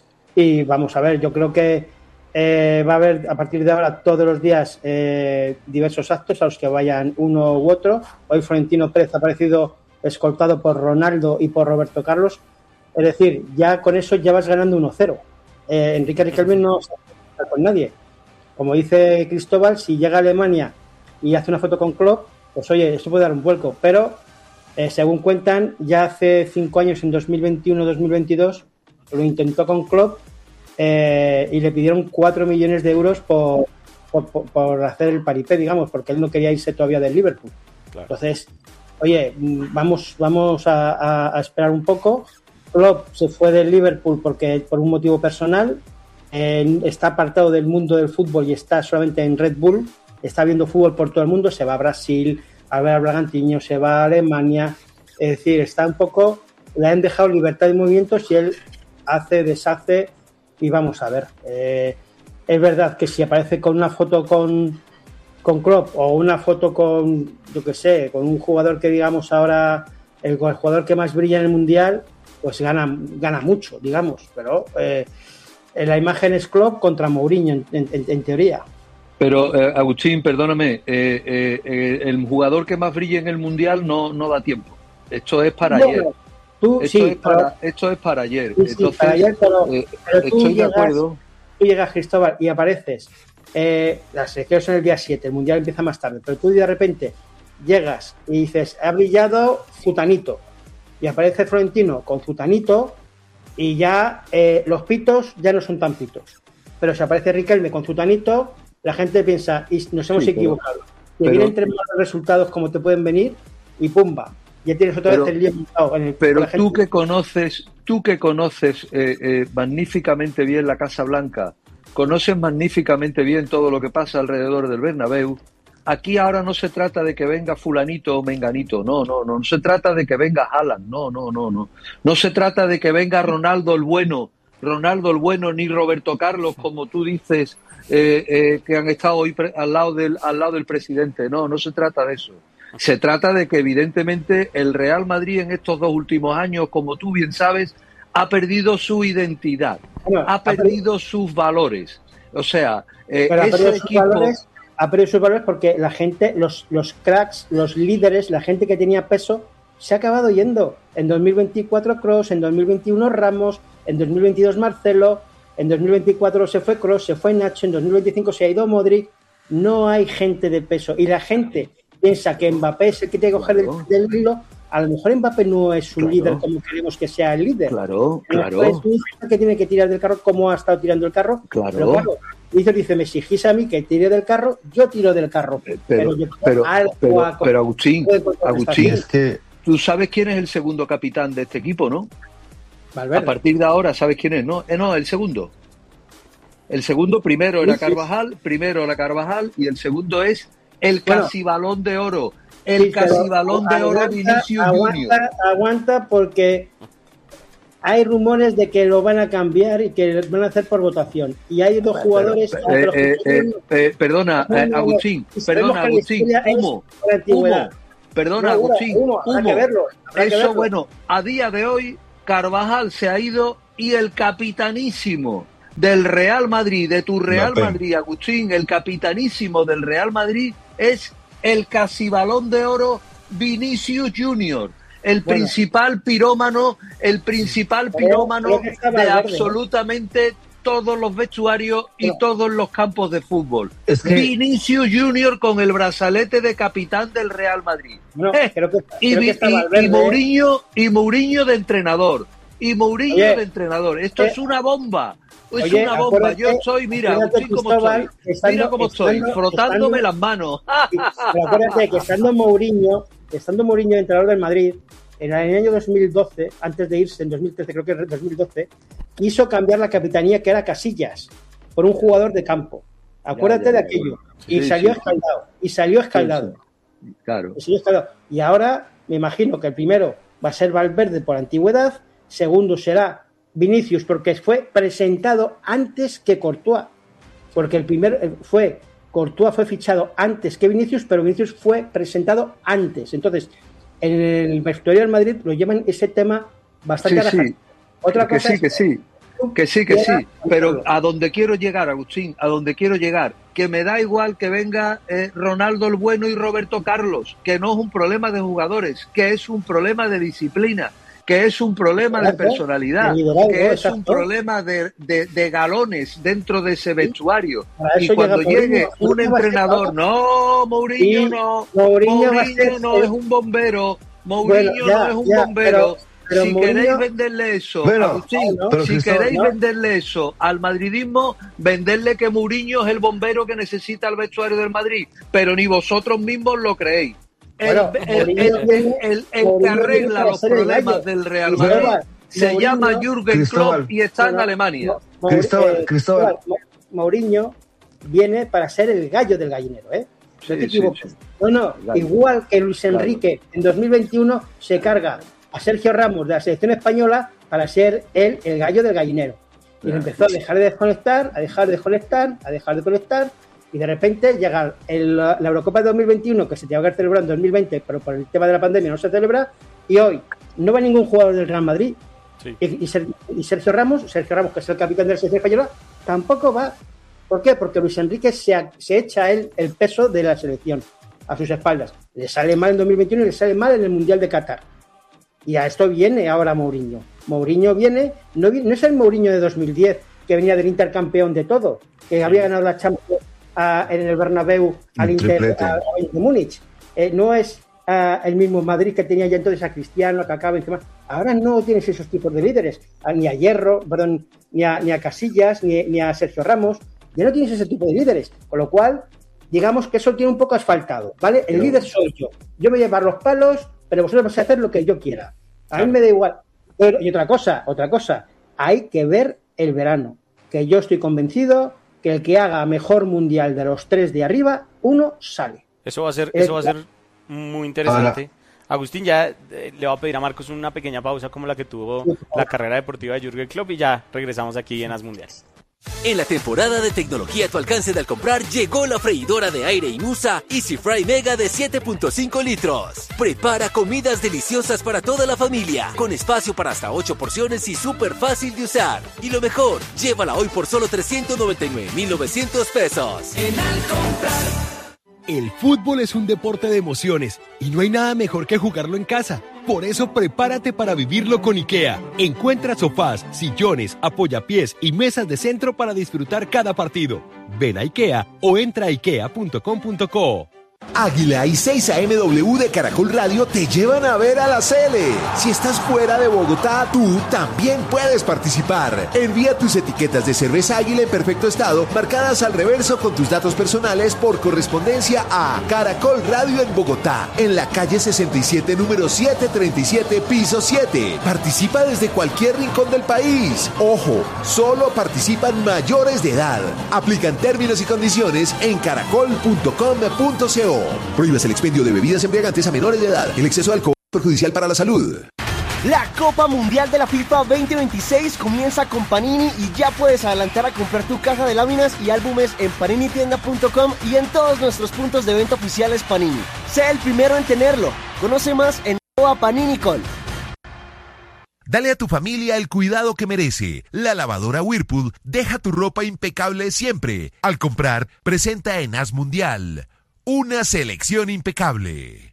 Y vamos a ver, yo creo que eh, va a haber a partir de ahora todos los días eh, diversos actos a los que vayan uno u otro. Hoy Florentino Pérez ha aparecido escoltado por Ronaldo y por Roberto Carlos. Es decir, ya con eso ya vas ganando uno cero. Eh, Enrique Riquelme no se va con nadie. Como dice Cristóbal, si llega a Alemania y hace una foto con Klopp, pues oye, esto puede dar un vuelco. Pero, eh, según cuentan, ya hace cinco años, en dos mil veintiuno dos mil veintidós, lo intentó con Klopp eh, y le pidieron cuatro millones de euros por, por, por, por hacer el paripé, digamos, porque él no quería irse todavía del Liverpool. Claro. Entonces, oye, vamos, vamos a, a, a esperar un poco. Klopp se fue del Liverpool porque por un motivo personal, eh, está apartado del mundo del fútbol y está solamente en Red Bull, está viendo fútbol por todo el mundo, se va a Brasil, a ver a Bragantino, se va a Alemania, es decir, está un poco, le han dejado libertad de movimientos y él hace, deshace y vamos a ver. Eh, es verdad que si aparece con una foto con, con Klopp o una foto con, yo qué sé, con un jugador que digamos ahora, el, el jugador que más brilla en el Mundial, pues gana, gana mucho, digamos, pero eh, la imagen es Klopp contra Mourinho en, en, en teoría. Pero, eh, Agustín, perdóname, eh, eh, eh, el jugador que más brilla en el Mundial no, no da tiempo. Esto es para no, ayer. Tú, esto, sí, es para, pero, esto es para ayer. Sí, Entonces, sí, para ayer, pero, eh, pero tú estoy llegas, de acuerdo. Tú llegas, Cristóbal, y apareces. Eh, las elecciones son el día siete, el Mundial empieza más tarde, pero tú de repente llegas y dices, ha brillado Futanito, y aparece Florentino con Futanito, y ya eh, los pitos ya no son tan pitos. Pero si aparece Riquelme con Futanito, la gente piensa, y nos hemos sí, equivocado. Y pero, vienen tres malos resultados como te pueden venir, y pumba, ya tienes otra pero, vez el lío montado en el. Pero tú gente. que conoces, tú que conoces eh, eh, magníficamente bien la Casa Blanca, conoces magníficamente bien todo lo que pasa alrededor del Bernabéu. Aquí ahora no se trata de que venga fulanito o menganito, no, no, no, no se trata de que venga Haaland, no, no, no, no. No se trata de que venga Ronaldo el bueno, Ronaldo el bueno, ni Roberto Carlos, como tú dices, eh, eh, que han estado hoy pre- al lado del, al lado del presidente. No, no se trata de eso. Se trata de que evidentemente el Real Madrid en estos dos últimos años, como tú bien sabes, ha perdido su identidad, bueno, ha perdido ha sus valores. O sea, eh, ese equipo... Valores, ha perdido sus valores porque la gente, los, los cracks, los líderes, la gente que tenía peso, se ha acabado yendo. En dos mil veinticuatro Kroos, en dos mil veintiuno Ramos, en dos mil veintidós Marcelo, en dos mil veinticuatro se fue Kroos, se fue Nacho, en dos mil veinticinco se ha ido Modric. No hay gente de peso. Y la gente piensa que Mbappé es el que tiene que coger del, del hilo. A lo mejor Mbappé no es un claro. líder como queremos que sea el líder. Claro, claro. Es un líder que tiene que tirar del carro como ha estado tirando el carro. Claro. Pero claro, dice, dice, me exigís a mí que tire del carro, yo tiro del carro. Pero, pero, yo pero, pero, a, pero Agustín, Agustín es que tú sabes quién es el segundo capitán de este equipo, ¿no? Valverde. A partir de ahora sabes quién es, ¿no? Eh, no, el segundo. El segundo primero era Carvajal, primero era Carvajal y el segundo es el Bueno. casi balón de oro, el Sí, pero casi balón de oro aguanta, Vinicius aguanta, Junior. Aguanta porque hay rumores de que lo van a cambiar y que lo van a hacer por votación. Y hay dos jugadores... Pero, entre eh, los que eh, tienen- eh, eh, perdona, No, eh, no, no. Agustín, Y sabemos perdona, que la Agustín, historia es humo, por antigüedad. humo, perdona, No, humo, Agustín, humo, habrá humo. que verlo, habrá que Eso, verlo. bueno, a día de hoy, Carvajal se ha ido y el capitanísimo del Real Madrid, de tu Real Mbappé. Madrid, Agustín, el capitanísimo del Real Madrid es el casi balón de oro Vinicius Junior. El Bueno. principal pirómano, el principal Creo- pirómano creo que está de Valverde, ¿no? absolutamente todos los vestuarios y Bueno. todos los campos de fútbol. Es que- Vinicius Junior con el brazalete de capitán del Real Madrid. No, Eh, creo que, y, creo que Vi- está y- Valverde, y Mourinho y Mourinho de entrenador. Y Mourinho Oye, de entrenador. Esto eh, es una bomba. Es oye, una bomba. acuérdate- Yo estoy, mira, acuérdate, Agustín, cómo Cristóbal, estoy. estando- Mira cómo estoy, estando- frotándome estando- las manos. Pero acuérdate que estando Mourinho, estando Mourinho de entrenador del Madrid, en el año dos mil doce, antes de irse, en dos mil trece, creo que es dos mil doce, quiso cambiar la capitanía que era Casillas por un jugador de campo. Acuérdate Ya, ya, de ya, aquello. bueno. Y Sí, salió sí. escaldado. Y salió escaldado. Sí, claro. Y salió escaldado. Y ahora me imagino que el primero va a ser Valverde por antigüedad, segundo será Vinicius porque fue presentado antes que Courtois. Porque el primer eh, fue Courtois fue fichado antes que Vinicius, pero Vinicius fue presentado antes. Entonces, en el vestuario del Madrid lo llevan ese tema bastante Sí, a rajar. sí. Otra que cosa sí, es que sí. Que sí, que llega sí. Pero a donde quiero llegar, Agustín, a donde quiero llegar, que me da igual que venga eh, Ronaldo el Bueno y Roberto Carlos, que no es un problema de jugadores, que es un problema de disciplina, que es un problema de Liderazgo, personalidad, de liderazgo, que es un exacto. problema de, de- de galones dentro de ese vestuario. Para Y eso cuando llega llegue Mourinho. un Mourinho va a ser entrenador, ahora. no, Mourinho Sí, no, Mourinho va a ser no el- es un bombero, Mourinho Bueno, ya, no es un ya, bombero. pero- pero si Mourinho- queréis venderle eso, Bueno, Agustín, no, pero si Cristóbal, queréis no. venderle eso al madridismo, venderle que Mourinho es el bombero que necesita el vestuario del Madrid, pero ni vosotros mismos lo creéis. El, Bueno, el- Mourinho el- viene- el- el que Mourinho viene arregla para los ser el problemas gallo. del Real Cristóbal, Madrid se Mourinho- llama Jürgen Cristóbal. Klopp y está en Bueno, Alemania. Mau- Cristóbal, eh, Cristóbal. Mau- Mourinho viene para ser el gallo del gallinero, ¿eh? No Sí, te sí, equivoques. sí. No, no, El gallo. igual que Luis Enrique en dos mil veintiuno se carga a Sergio Ramos de la selección española para ser él el gallo del gallinero. Y empezó a dejar de desconectar, a dejar de desconectar, a dejar de conectar, y de repente llega el- la Eurocopa de dos mil veintiuno, que se tenía que haber celebrado en dos mil veinte, pero por el tema de la pandemia no se celebra, y hoy no va ningún jugador del Real Madrid. Sí. Y, y Ser- y Sergio Ramos, Sergio Ramos, que es el capitán de la selección española, tampoco va. ¿Por qué? Porque Luis Enrique se, a- se echa a él el peso de la selección a sus espaldas. Le sale mal en dos mil veintiuno y le sale mal en el Mundial de Qatar. Y a esto viene ahora Mourinho. Mourinho viene, no, vi- no es el Mourinho de dos mil diez, que venía del Inter campeón de todo, que había ganado la Champions ah, en el Bernabéu al Un Inter triplete. a- al Bayern de Múnich. Eh, no es ah, el mismo Madrid que tenía ya entonces a Cristiano, a Kaká, Benzema. Ahora no tienes esos tipos de líderes, ah, ni a Hierro, perdón, ni a, ni a Casillas, ni, ni a Sergio Ramos. Ya no tienes ese tipo de líderes, con lo cual, digamos que eso tiene un poco asfaltado, ¿vale? El líder soy yo. Yo me voy a llevar los palos, pero vosotros vais a hacer lo que yo quiera. A mí me da igual. Pero, y otra cosa, otra cosa, hay que ver el verano. Que yo estoy convencido que el que haga mejor mundial de los tres de arriba, uno sale. Eso va a ser, Eh, eso va a ser muy interesante. Agustín, ya eh, le va a pedir a Marcos una pequeña pausa como la que tuvo la carrera deportiva de Jürgen Klopp y ya regresamos aquí en As Mundial. En la temporada de tecnología a tu alcance de al comprar, llegó la freidora de aire Inusa Easy Fry Mega de siete punto cinco litros. Prepara comidas deliciosas para toda la familia, con espacio para hasta ocho porciones y súper fácil de usar. Y lo mejor, llévala hoy por solo trescientos noventa y nueve mil novecientos pesos. En al comprar. El fútbol es un deporte de emociones y no hay nada mejor que jugarlo en casa. Por eso prepárate para vivirlo con IKEA. Encuentra sofás, sillones, apoyapiés y mesas de centro para disfrutar cada partido. Ven a IKEA o entra a ikea punto com punto co. Águila y seis A M W de Caracol Radio te llevan a ver a la Sele. Si estás fuera de Bogotá, tú también puedes participar. Envía tus etiquetas de cerveza Águila en perfecto estado, marcadas al reverso con tus datos personales por correspondencia a Caracol Radio en Bogotá, en la calle sesenta y siete, número setecientos treinta y siete, piso siete. Participa desde cualquier rincón del país. Ojo, solo participan mayores de edad. Aplican términos y condiciones en caracol punto com punto co. torneo. Prohíbas el expendio de bebidas embriagantes a menores de edad. El exceso de alcohol es perjudicial para la salud. La Copa Mundial de la FIFA veinte veintiséis comienza con Panini y ya puedes adelantar a comprar tu caja de láminas y álbumes en panini tienda punto com y en todos nuestros puntos de venta oficiales Panini. Sé el primero en tenerlo. Conoce más en arroba paninicol. Dale a tu familia el cuidado que merece. La lavadora Whirlpool deja tu ropa impecable siempre. Al comprar, presenta en As Mundial una selección impecable.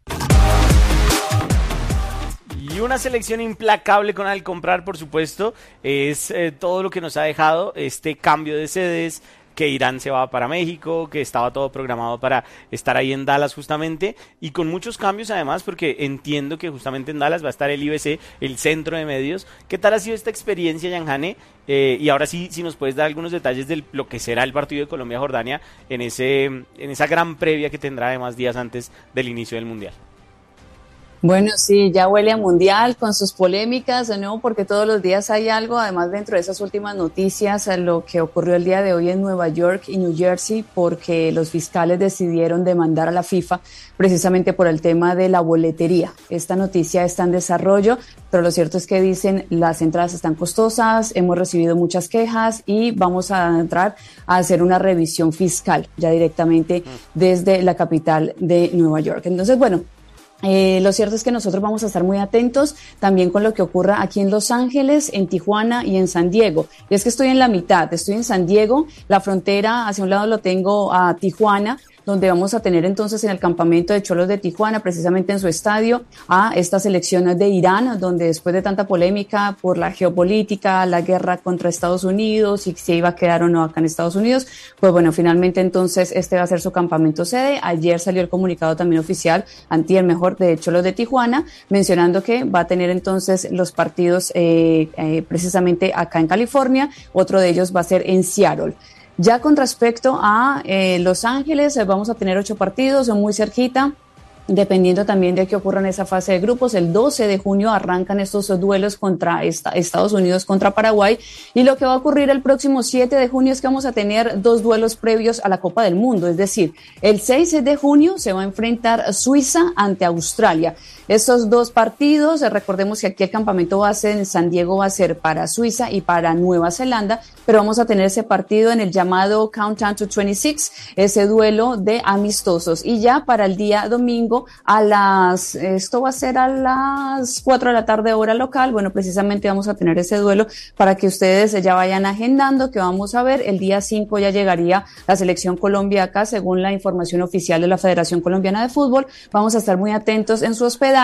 Y una selección implacable con Al Comprar, por supuesto, es eh, todo lo que nos ha dejado este cambio de sedes, que Irán se va para México, que estaba todo programado para estar ahí en Dallas justamente, y con muchos cambios además, porque entiendo que justamente en Dallas va a estar el I B C, el centro de medios. ¿Qué tal ha sido esta experiencia, Yanjane? Eh, y ahora sí, si nos puedes dar algunos detalles de lo que será el partido de Colombia-Jordania en, ese, en esa gran previa que tendrá además días antes del inicio del Mundial. Bueno, sí, ya huele a mundial con sus polémicas, ¿no? Porque todos los días hay algo. Además, dentro de esas últimas noticias, lo que ocurrió el día de hoy en Nueva York y New Jersey, porque los fiscales decidieron demandar a la FIFA precisamente por el tema de la boletería. Esta noticia está en desarrollo, pero lo cierto es que dicen las entradas están costosas, hemos recibido muchas quejas y vamos a entrar a hacer una revisión fiscal ya directamente desde la capital de Nueva York. Entonces, bueno, Eh, lo cierto es que nosotros vamos a estar muy atentos también con lo que ocurra aquí en Los Ángeles, en Tijuana y en San Diego. Y es que estoy en la mitad, estoy en San Diego, la frontera hacia un lado lo tengo a Tijuana, donde vamos a tener entonces en el campamento de Cholos de Tijuana, precisamente en su estadio, a estas elecciones de Irán, donde después de tanta polémica por la geopolítica, la guerra contra Estados Unidos y si iba a quedar o no acá en Estados Unidos, pues bueno, finalmente entonces este va a ser su campamento sede. Ayer salió el comunicado también oficial, antier mejor, de Cholos de Tijuana, mencionando que va a tener entonces los partidos eh, eh, precisamente acá en California, otro de ellos va a ser en Seattle. Ya con respecto a eh, Los Ángeles, eh, vamos a tener ocho partidos, son muy cerquita, dependiendo también de qué ocurra en esa fase de grupos. El doce de junio arrancan estos duelos contra esta, Estados Unidos contra Paraguay, y lo que va a ocurrir el próximo siete de junio es que vamos a tener dos duelos previos a la Copa del Mundo, es decir, el seis de junio se va a enfrentar Suiza ante Australia. Estos dos partidos, recordemos que aquí el campamento base en San Diego va a ser para Suiza y para Nueva Zelanda, pero vamos a tener ese partido en el llamado Countdown to veintiséis, ese duelo de amistosos. Y ya para el día domingo a las, esto va a ser a las cuatro de la tarde hora local, bueno, precisamente vamos a tener ese duelo para que ustedes ya vayan agendando, que vamos a ver, el día cinco ya llegaría la selección Colombia acá, según la información oficial de la Federación Colombiana de Fútbol. Vamos a estar muy atentos en su hospedaje.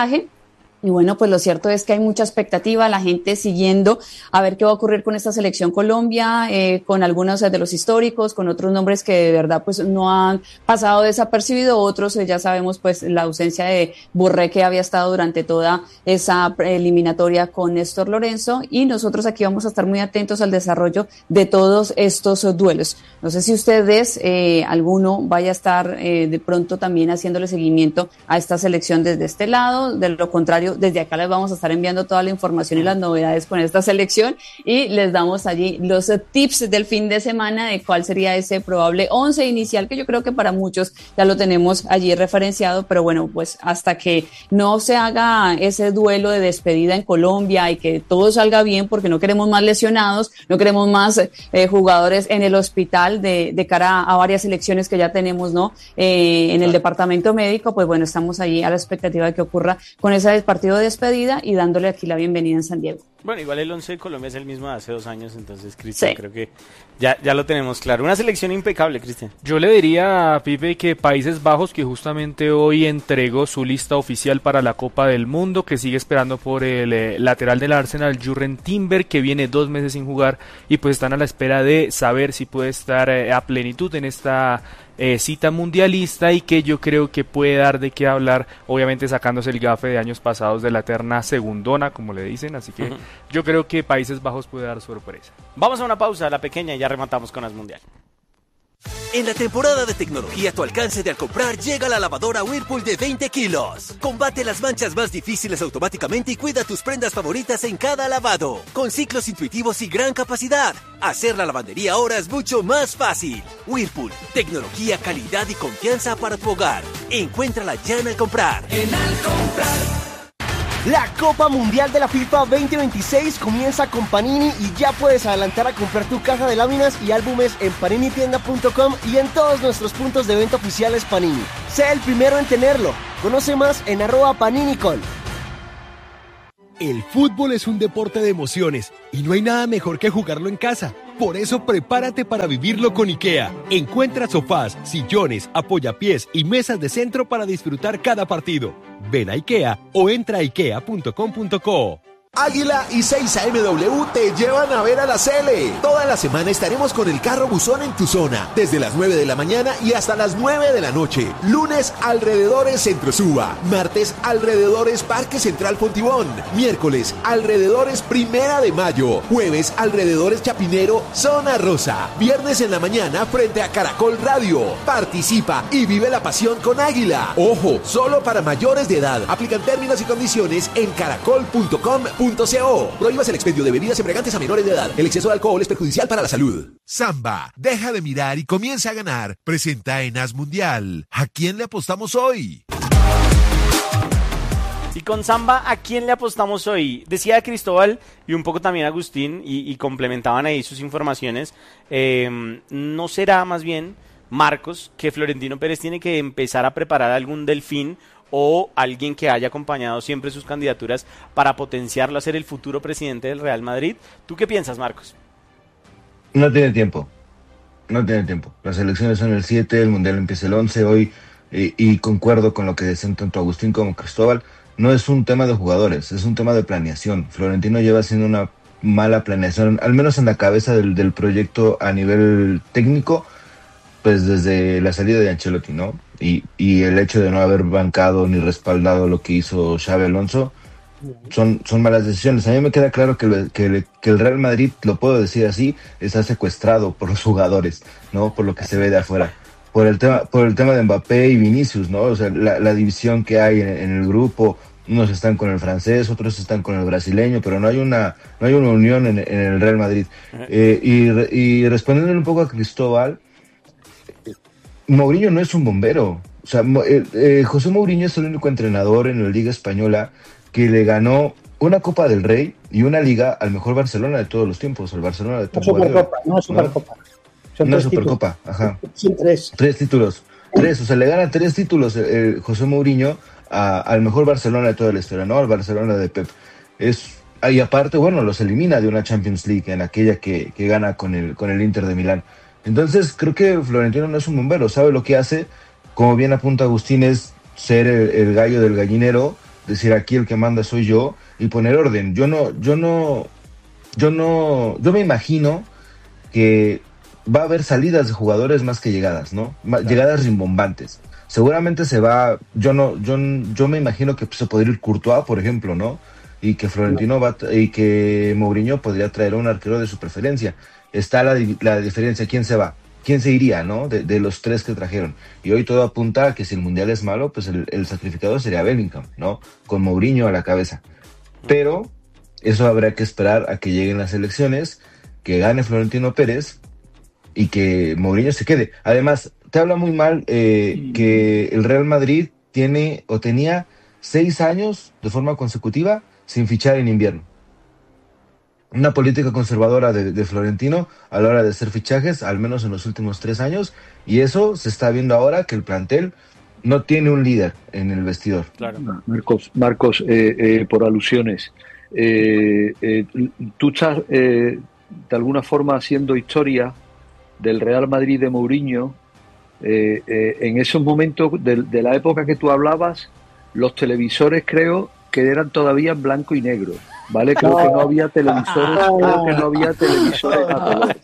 Y bueno, pues lo cierto es que hay mucha expectativa, la gente siguiendo a ver qué va a ocurrir con esta selección Colombia, eh, con algunos de los históricos, con otros nombres que de verdad pues no han pasado desapercibidos, otros eh, ya sabemos pues la ausencia de Borré, que había estado durante toda esa eliminatoria con Néstor Lorenzo, y nosotros aquí vamos a estar muy atentos al desarrollo de todos estos uh, duelos. No sé si ustedes, eh, alguno vaya a estar eh, de pronto también haciéndole seguimiento a esta selección desde este lado, de lo contrario, desde acá les vamos a estar enviando toda la información y las novedades con esta selección, y les damos allí los tips del fin de semana de cuál sería ese probable once inicial, que yo creo que para muchos ya lo tenemos allí referenciado, pero bueno, pues hasta que no se haga ese duelo de despedida en Colombia y que todo salga bien, porque no queremos más lesionados, no queremos más eh, jugadores en el hospital de, de cara a, a varias elecciones que ya tenemos, ¿no? Eh, en el departamento médico, pues bueno, estamos allí a la expectativa de que ocurra con esa partido de despedida y dándole aquí la bienvenida en San Diego. Bueno, igual el once de Colombia es el mismo de hace dos años, entonces, Cristian, sí, creo que ya, ya lo tenemos claro. Una selección impecable, Cristian. Yo le diría a Pipe que Países Bajos, que justamente hoy entregó su lista oficial para la Copa del Mundo, que sigue esperando por el eh, lateral del Arsenal, Jurrien Timber, que viene dos meses sin jugar, y pues están a la espera de saber si puede estar eh, a plenitud en esta Eh, cita mundialista, y que yo creo que puede dar de qué hablar, obviamente sacándose el gafe de años pasados de la eterna segundona, como le dicen, así que uh-huh. yo creo que Países Bajos puede dar sorpresa. Vamos a una pausa, la pequeña, y ya rematamos con las mundiales. En la temporada de tecnología a tu alcance de al comprar, llega la lavadora Whirlpool de veinte kilos. Combate las manchas más difíciles automáticamente y cuida tus prendas favoritas en cada lavado. Con ciclos intuitivos y gran capacidad, hacer la lavandería ahora es mucho más fácil. Whirlpool, tecnología, calidad y confianza para tu hogar. Encuéntrala ya en Al Comprar. En Al Comprar. La Copa Mundial de la FIFA veinte veintiséis comienza con Panini y ya puedes adelantar a comprar tu caja de láminas y álbumes en panini tienda punto com y en todos nuestros puntos de venta oficiales Panini. Sé el primero en tenerlo. Conoce más en arroba paninicol. El fútbol es un deporte de emociones y no hay nada mejor que jugarlo en casa. Por eso prepárate para vivirlo con IKEA. Encuentra sofás, sillones, apoyapiés y mesas de centro para disfrutar cada partido. Ven a IKEA o entra a ikea punto com punto co. Águila y seis A M W te llevan a ver a la Cele. Toda la semana estaremos con el carro buzón en tu zona, desde las nueve de la mañana y hasta las nueve de la noche. Lunes, alrededores Centro Suba. Martes, alrededores Parque Central Fontibón. Miércoles, alrededores Primera de Mayo. Jueves, alrededores Chapinero, Zona Rosa. Viernes en la mañana, frente a Caracol Radio. Participa y vive la pasión con Águila. Ojo, solo para mayores de edad. Aplican términos y condiciones en caracol punto com punto co. Prohíbas el expendio de bebidas embriagantes a menores de edad. El exceso de alcohol es perjudicial para la salud. Samba, deja de mirar y comienza a ganar. Presenta en As Mundial. ¿A quién le apostamos hoy? Y con Samba, ¿a quién le apostamos hoy? Decía Cristóbal y un poco también Agustín, y, y complementaban ahí sus informaciones. Eh, ¿No será más bien, Marcos, que Florentino Pérez tiene que empezar a preparar algún delfín o alguien que haya acompañado siempre sus candidaturas para potenciarlo a ser el futuro presidente del Real Madrid? ¿Tú qué piensas, Marcos? No tiene tiempo, no tiene tiempo. Las elecciones son el siete, el Mundial empieza el once hoy, y, y concuerdo con lo que decían tanto Agustín como Cristóbal. No es un tema de jugadores, es un tema de planeación. Florentino lleva haciendo una mala planeación, al menos en la cabeza del, del proyecto a nivel técnico, pues desde la salida de Ancelotti, ¿no? Y, y el hecho de no haber bancado ni respaldado lo que hizo Xabi Alonso, son, son malas decisiones. A mí me queda claro que, lo, que, que el Real Madrid, lo puedo decir así, está secuestrado por los jugadores, ¿no? Por lo que se ve de afuera. Por el tema, por el tema de Mbappé y Vinicius, ¿no? O sea, la, la división que hay en, en el grupo, unos están con el francés, otros están con el brasileño, pero no hay una, no hay una unión en, en el Real Madrid. Eh, y, y respondiendo un poco a Cristóbal, Mourinho no es un bombero. O sea, eh, eh, José Mourinho es el único entrenador en la Liga Española que le ganó una Copa del Rey y una Liga al mejor Barcelona de todos los tiempos, el Barcelona de Pep Guardiola. Supercopa, no Supercopa. Son no tres Supercopa, títulos. ajá. Son tres. Tres títulos. Tres, o sea, le gana tres títulos eh, José Mourinho a, al mejor Barcelona de toda la historia, ¿no? Al Barcelona de Pep. Es, y aparte, bueno, los elimina de una Champions League en aquella que, que gana con el, con el Inter de Milán. Entonces, creo que Florentino no es un bombero, sabe lo que hace. Como bien apunta Agustín, es ser el, el gallo del gallinero, decir aquí el que manda soy yo y poner orden. Yo no, yo no, yo no, yo me imagino que va a haber salidas de jugadores más que llegadas, ¿no? Claro. Llegadas rimbombantes. Seguramente se va, yo no, yo, yo me imagino que se podría ir Courtois, por ejemplo, ¿no? Y que Florentino va, y que Mourinho podría traer a un arquero de su preferencia. Está la, la diferencia, ¿quién se va? ¿Quién se iría, no? De, de los tres que trajeron. Y hoy todo apunta a que si el Mundial es malo, pues el, el sacrificado sería Bellingham, ¿no? Con Mourinho a la cabeza. Pero eso habrá que esperar a que lleguen las elecciones, que gane Florentino Pérez y que Mourinho se quede. Además, te habla muy mal eh, que el Real Madrid tiene o tenía seis años de forma consecutiva sin fichar en invierno. Una política conservadora de, de Florentino a la hora de hacer fichajes, al menos en los últimos tres años, y eso se está viendo ahora que el plantel no tiene un líder en el vestidor. Claro. Marcos, Marcos eh, eh, por alusiones, eh, eh, tú estás eh, de alguna forma haciendo historia del Real Madrid de Mourinho. Eh, eh, en esos momentos de, de la época que tú hablabas, los televisores creo que eran todavía en blanco y negro, ¿vale? Creo que no había televisores, creo que no había televisores a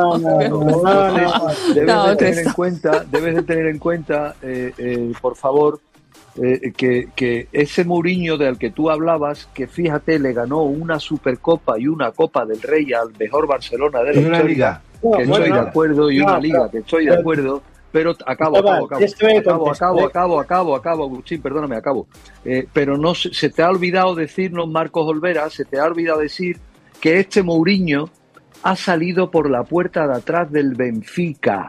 color. Debes de tener en cuenta, debes de tener en cuenta, eh, eh, por favor, eh, que, que ese Mourinho del que tú hablabas, que fíjate, le ganó una Supercopa y una Copa del Rey al mejor Barcelona de la y una historia, liga. no, que bueno, estoy no, de acuerdo y no, una liga pero, que estoy de pero, acuerdo, pero acabo, Cristóbal, acabo, acabo, tienes que ver el acabo, contexto, acabo, ¿eh? acabo, acabo, acabo, Agustín, perdóname, acabo. Eh, pero no se, se te ha olvidado decirnos, Marcos Olvera, se te ha olvidado decir que este Mourinho ha salido por la puerta de atrás del Benfica.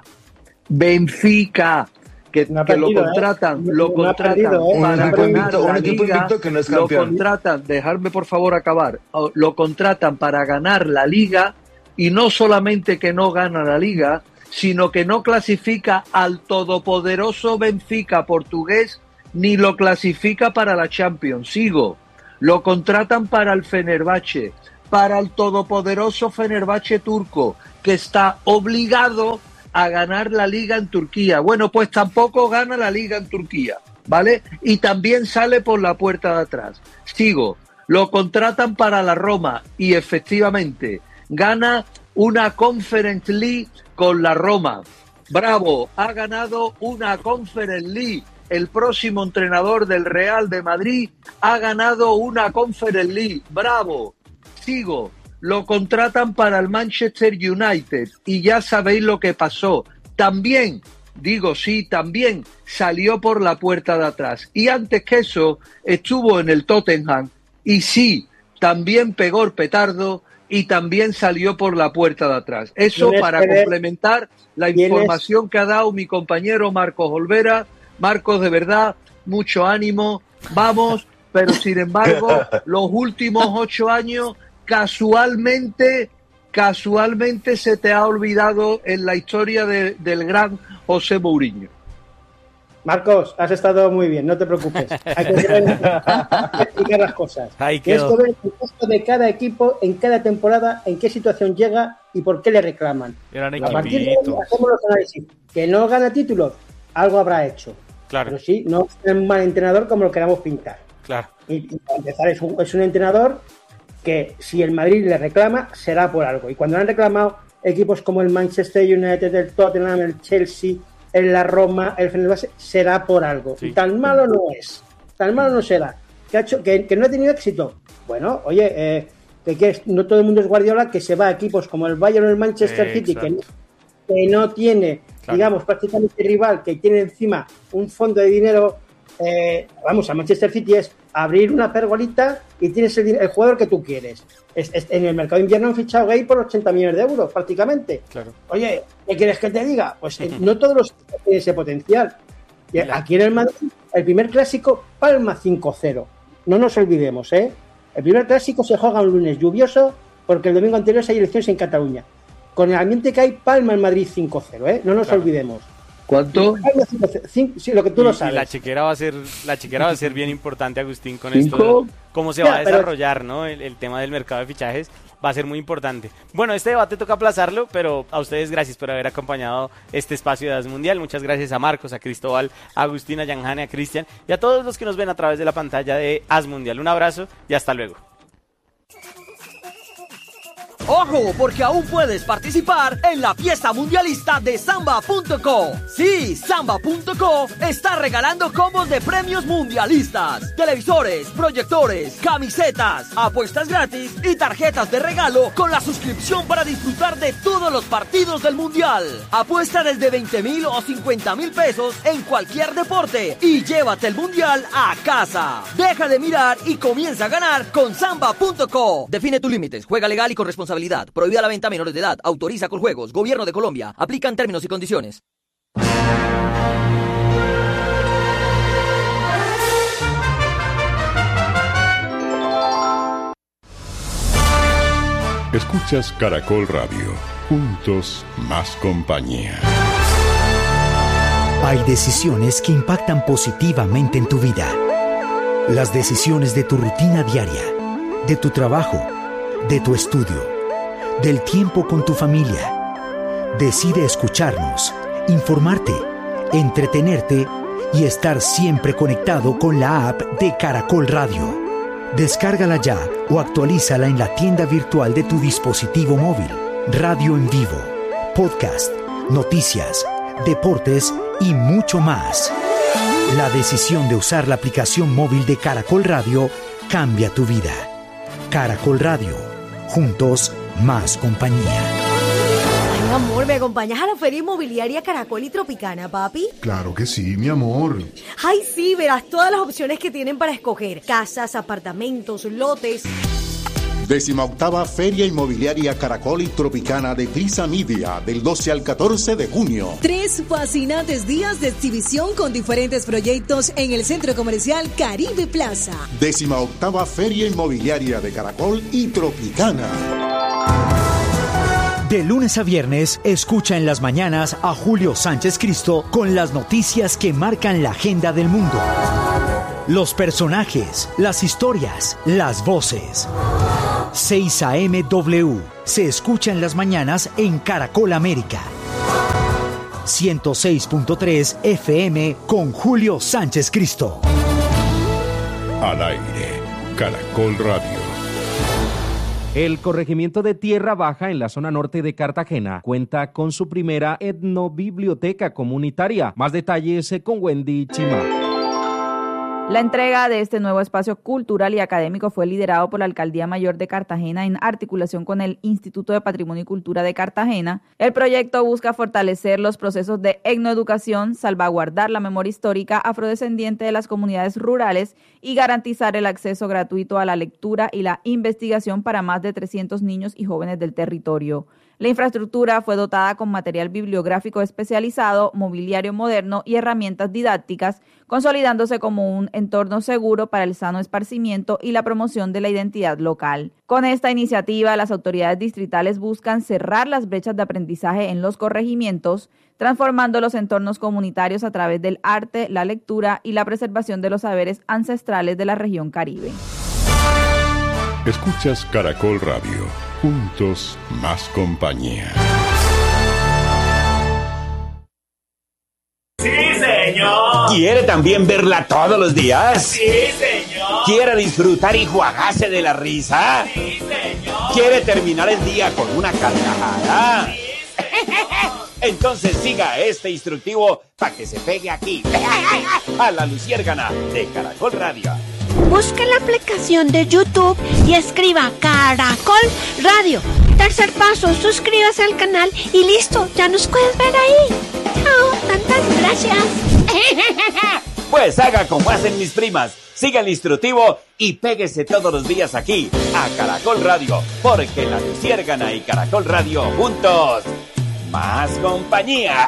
Benfica, que, no que perdido, lo contratan, ¿eh? lo no contratan perdido, ¿eh? para equipo ganar invicto, la un equipo liga, invicto que no es lo campeón. contratan, dejadme por favor acabar, lo contratan para ganar la liga y no solamente que no gana la liga, sino que no clasifica al todopoderoso Benfica portugués ni lo clasifica para la Champions. Sigo, lo contratan para el Fenerbahce, para el todopoderoso Fenerbahce turco, que está obligado a ganar la liga en Turquía. Bueno, pues tampoco gana la liga en Turquía, ¿vale? Y también sale por la puerta de atrás. Sigo, lo contratan para la Roma y efectivamente gana una Conference League con la Roma. Bravo, ha ganado una Conference League. El próximo entrenador del Real de Madrid ha ganado una Conference League. Bravo. Sigo, lo contratan para el Manchester United y ya sabéis lo que pasó. También, digo sí, también salió por la puerta de atrás. Y antes que eso, estuvo en el Tottenham y sí, también pegó el petardo y también salió por la puerta de atrás. Eso para complementar la información que ha dado mi compañero Marcos Olvera. Marcos, de verdad, mucho ánimo, vamos, pero sin embargo, los últimos ocho años, casualmente, casualmente se te ha olvidado en la historia de, del gran José Mourinho. Marcos, has estado muy bien, no te preocupes. Hay que, ver, hay que explicar las cosas. Tienes que ver el contexto de cada equipo en cada temporada, en qué situación llega y por qué le reclaman. Eran a partir de ahí hacemos los análisis. Que no gana títulos, algo habrá hecho. Claro. Pero sí, no es un mal entrenador como lo queramos pintar. Claro. Y, y para empezar, es un, es un entrenador que si el Madrid le reclama, será por algo. Y cuando le han reclamado equipos como el Manchester United, el Tottenham, el Chelsea, el la Roma, el Fenerbahce, será por algo. Sí. Y tan malo no es. Tan malo no será. Que, ha hecho, que, que no ha tenido éxito. Bueno, oye, eh, que, que no todo el mundo es Guardiola, que se va a equipos como el Bayern o el Manchester eh, City, que no, que no tiene, claro, digamos, prácticamente rival, que tiene encima un fondo de dinero. Eh, vamos, a Manchester City es abrir una pergolita y tienes el, el jugador que tú quieres. Es, es, en el mercado de invierno han fichado Gay por ochenta millones de euros prácticamente. Claro. Oye, ¿qué quieres que te diga? Pues eh, no todos los tienen ese potencial. Y aquí en el Madrid, el primer clásico, Palma cinco cero. No nos olvidemos, ¿eh? El primer clásico se juega un lunes lluvioso porque el domingo anterior hay elecciones en Cataluña. Con el ambiente que hay, Palma en Madrid cinco cero, ¿eh? No nos claro. olvidemos. ¿Cuánto? Sí, lo que tú y, lo sabes. Y la chequera va a ser, la chequera va a ser bien importante, Agustín, con ¿Cinco? esto. Cómo se va ya, a desarrollar, pero... ¿no? El, el tema del mercado de fichajes va a ser muy importante. Bueno, este debate toca aplazarlo, pero a ustedes gracias por haber acompañado este espacio de As Mundial. Muchas gracias a Marcos, a Cristóbal, a Agustín, a Yanjane, a Cristian y a todos los que nos ven a través de la pantalla de As Mundial. Un abrazo y hasta luego. ¡Ojo! Porque aún puedes participar en la fiesta mundialista de Samba punto co. Sí, Samba punto co está regalando combos de premios mundialistas, televisores, proyectores, camisetas, apuestas gratis y tarjetas de regalo con la suscripción para disfrutar de todos los partidos del mundial. Apuesta desde veinte mil o cincuenta mil pesos en cualquier deporte y llévate el mundial a casa. Deja de mirar y comienza a ganar con Samba punto co. Define tus límites, juega legal y con responsabilidad. Prohibida la venta a menores de edad. Autoriza con juegos. Gobierno de Colombia. Aplican términos y condiciones. Escuchas Caracol Radio. Juntos más compañía. Hay decisiones que impactan positivamente en tu vida. Las decisiones de tu rutina diaria, de tu trabajo, de tu estudio, del tiempo con tu familia. Decide escucharnos, informarte, entretenerte y estar siempre conectado con la app de Caracol Radio. Descárgala ya o actualízala en la tienda virtual de tu dispositivo móvil. Radio en vivo, podcast, noticias, deportes y mucho más. La decisión de usar la aplicación móvil de Caracol Radio cambia tu vida. Caracol Radio. Juntos, más compañía. amor, ¿me acompañas a la Feria Inmobiliaria Caracol y Tropicana, papi? Claro que sí, mi amor. Ay, sí, verás todas las opciones que tienen para escoger. Casas, apartamentos, lotes. Décima octava Feria Inmobiliaria Caracol y Tropicana de Prisa Media, del doce al catorce de junio. Tres fascinantes días de exhibición con diferentes proyectos en el Centro Comercial Caribe Plaza. Décima octava Feria Inmobiliaria de Caracol y Tropicana. De lunes a viernes, escucha en las mañanas a Julio Sánchez Cristo con las noticias que marcan la agenda del mundo. Los personajes, las historias, las voces. seis A M W se escucha en las mañanas en Caracol América. ciento seis punto tres F M con Julio Sánchez Cristo. Al aire, Caracol Radio. El corregimiento de Tierra Baja en la zona norte de Cartagena cuenta con su primera etnobiblioteca comunitaria. Más detalles con Wendy Chima. La entrega de este nuevo espacio cultural y académico fue liderado por la Alcaldía Mayor de Cartagena en articulación con el Instituto de Patrimonio y Cultura de Cartagena. El proyecto busca fortalecer los procesos de etnoeducación, salvaguardar la memoria histórica afrodescendiente de las comunidades rurales y garantizar el acceso gratuito a la lectura y la investigación para más de trescientos niños y jóvenes del territorio. La infraestructura fue dotada con material bibliográfico especializado, mobiliario moderno y herramientas didácticas, consolidándose como un entorno seguro para el sano esparcimiento y la promoción de la identidad local. Con esta iniciativa, las autoridades distritales buscan cerrar las brechas de aprendizaje en los corregimientos, transformando los entornos comunitarios a través del arte, la lectura y la preservación de los saberes ancestrales de la región Caribe. Escuchas Caracol Radio. Juntos, más compañía. ¡Sí, señor! ¿Quiere también verla todos los días? ¡Sí, señor! ¿Quiere disfrutar y jugarse de la risa? ¡Sí, señor! ¿Quiere terminar el día con una carcajada? ¡Sí, señor! Entonces siga este instructivo para que se pegue aquí, a la luciérgana de Caracol Radio. Busque la aplicación de YouTube y escriba Caracol Radio. Tercer paso, suscríbase al canal y listo, ya nos puedes ver ahí. Chao, tantas gracias. Pues haga como hacen mis primas, siga el instructivo y péguese todos los días aquí, a Caracol Radio, porque la luciérgana y Caracol Radio juntos, más compañía.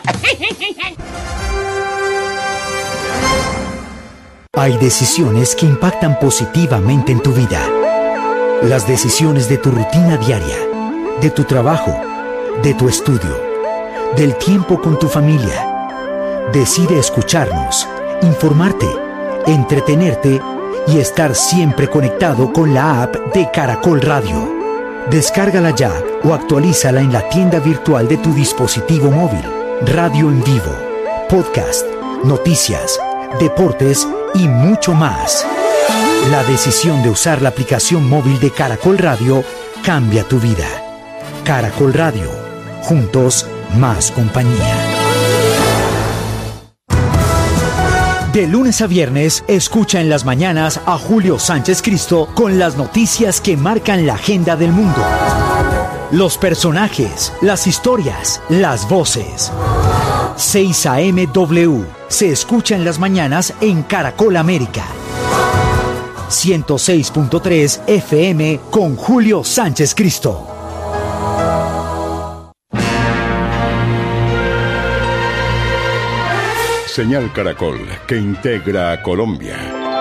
Hay decisiones que impactan positivamente en tu vida. Las decisiones de tu rutina diaria, de tu trabajo, de tu estudio, del tiempo con tu familia. Decide escucharnos, informarte, entretenerte y estar siempre conectado con la app de Caracol Radio. Descárgala ya o actualízala en la tienda virtual de tu dispositivo móvil. Radio en vivo, podcast, noticias, deportes y mucho más. La decisión de usar la aplicación móvil de Caracol Radio cambia tu vida. Caracol Radio. Juntos, más compañía. De lunes a viernes, escucha en las mañanas a Julio Sánchez Cristo con las noticias que marcan la agenda del mundo. Los personajes, las historias, las voces. seis A M W se escucha en las mañanas en Caracol América. ciento seis punto tres F M con Julio Sánchez Cristo. Señal Caracol, que integra a Colombia.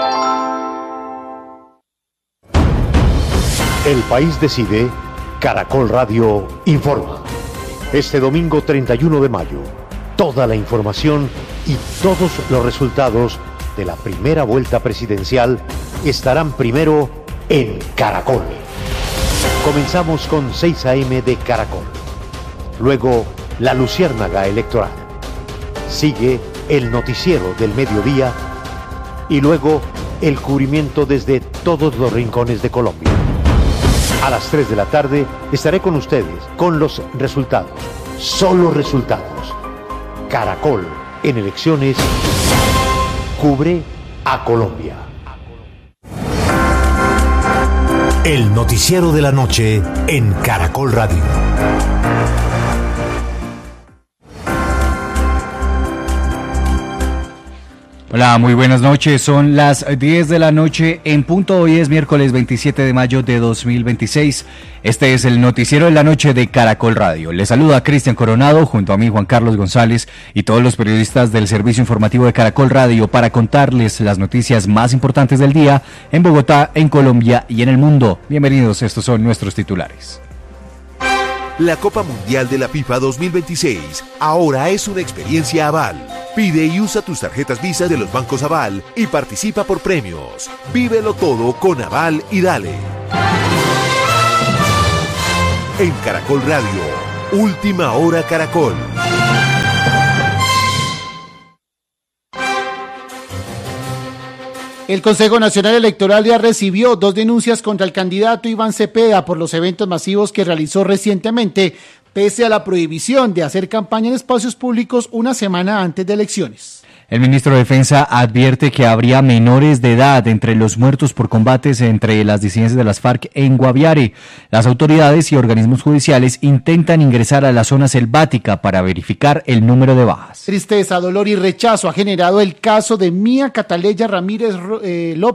El país decide, Caracol Radio informa. Este domingo treinta y uno de mayo, toda la información y todos los resultados de la primera vuelta presidencial estarán primero en Caracol. Comenzamos con seis A M de Caracol. Luego, la luciérnaga electoral. Sigue el noticiero del mediodía y luego el cubrimiento desde todos los rincones de Colombia. A las tres de la tarde estaré con ustedes con los resultados, solo resultados. Caracol en elecciones cubre a Colombia. El noticiero de la noche en Caracol Radio. Hola, muy buenas noches. Son las diez de la noche en punto. Hoy es miércoles veintisiete de mayo de dos mil veintiséis. Este es el noticiero de la noche de Caracol Radio. Les saluda Cristian Coronado junto a mí Juan Carlos González y todos los periodistas del servicio informativo de Caracol Radio para contarles las noticias más importantes del día en Bogotá, en Colombia y en el mundo. Bienvenidos, estos son nuestros titulares. La Copa Mundial de la FIFA dos mil veintiséis ahora es una experiencia Aval. Pide y usa tus tarjetas Visa de los bancos Aval y participa por premios. Vívelo todo con Aval y dale. En Caracol Radio, Última Hora Caracol. El Consejo Nacional Electoral ya recibió dos denuncias contra el candidato Iván Cepeda por los eventos masivos que realizó recientemente, pese a la prohibición de hacer campaña en espacios públicos una semana antes de elecciones. El ministro de Defensa advierte que habría menores de edad entre los muertos por combates entre las disidencias de las FARC en Guaviare. Las autoridades y organismos judiciales intentan ingresar a la zona selvática para verificar el número de bajas. Tristeza, dolor y rechazo ha generado el caso de Mía Cataleya Ramírez eh, López.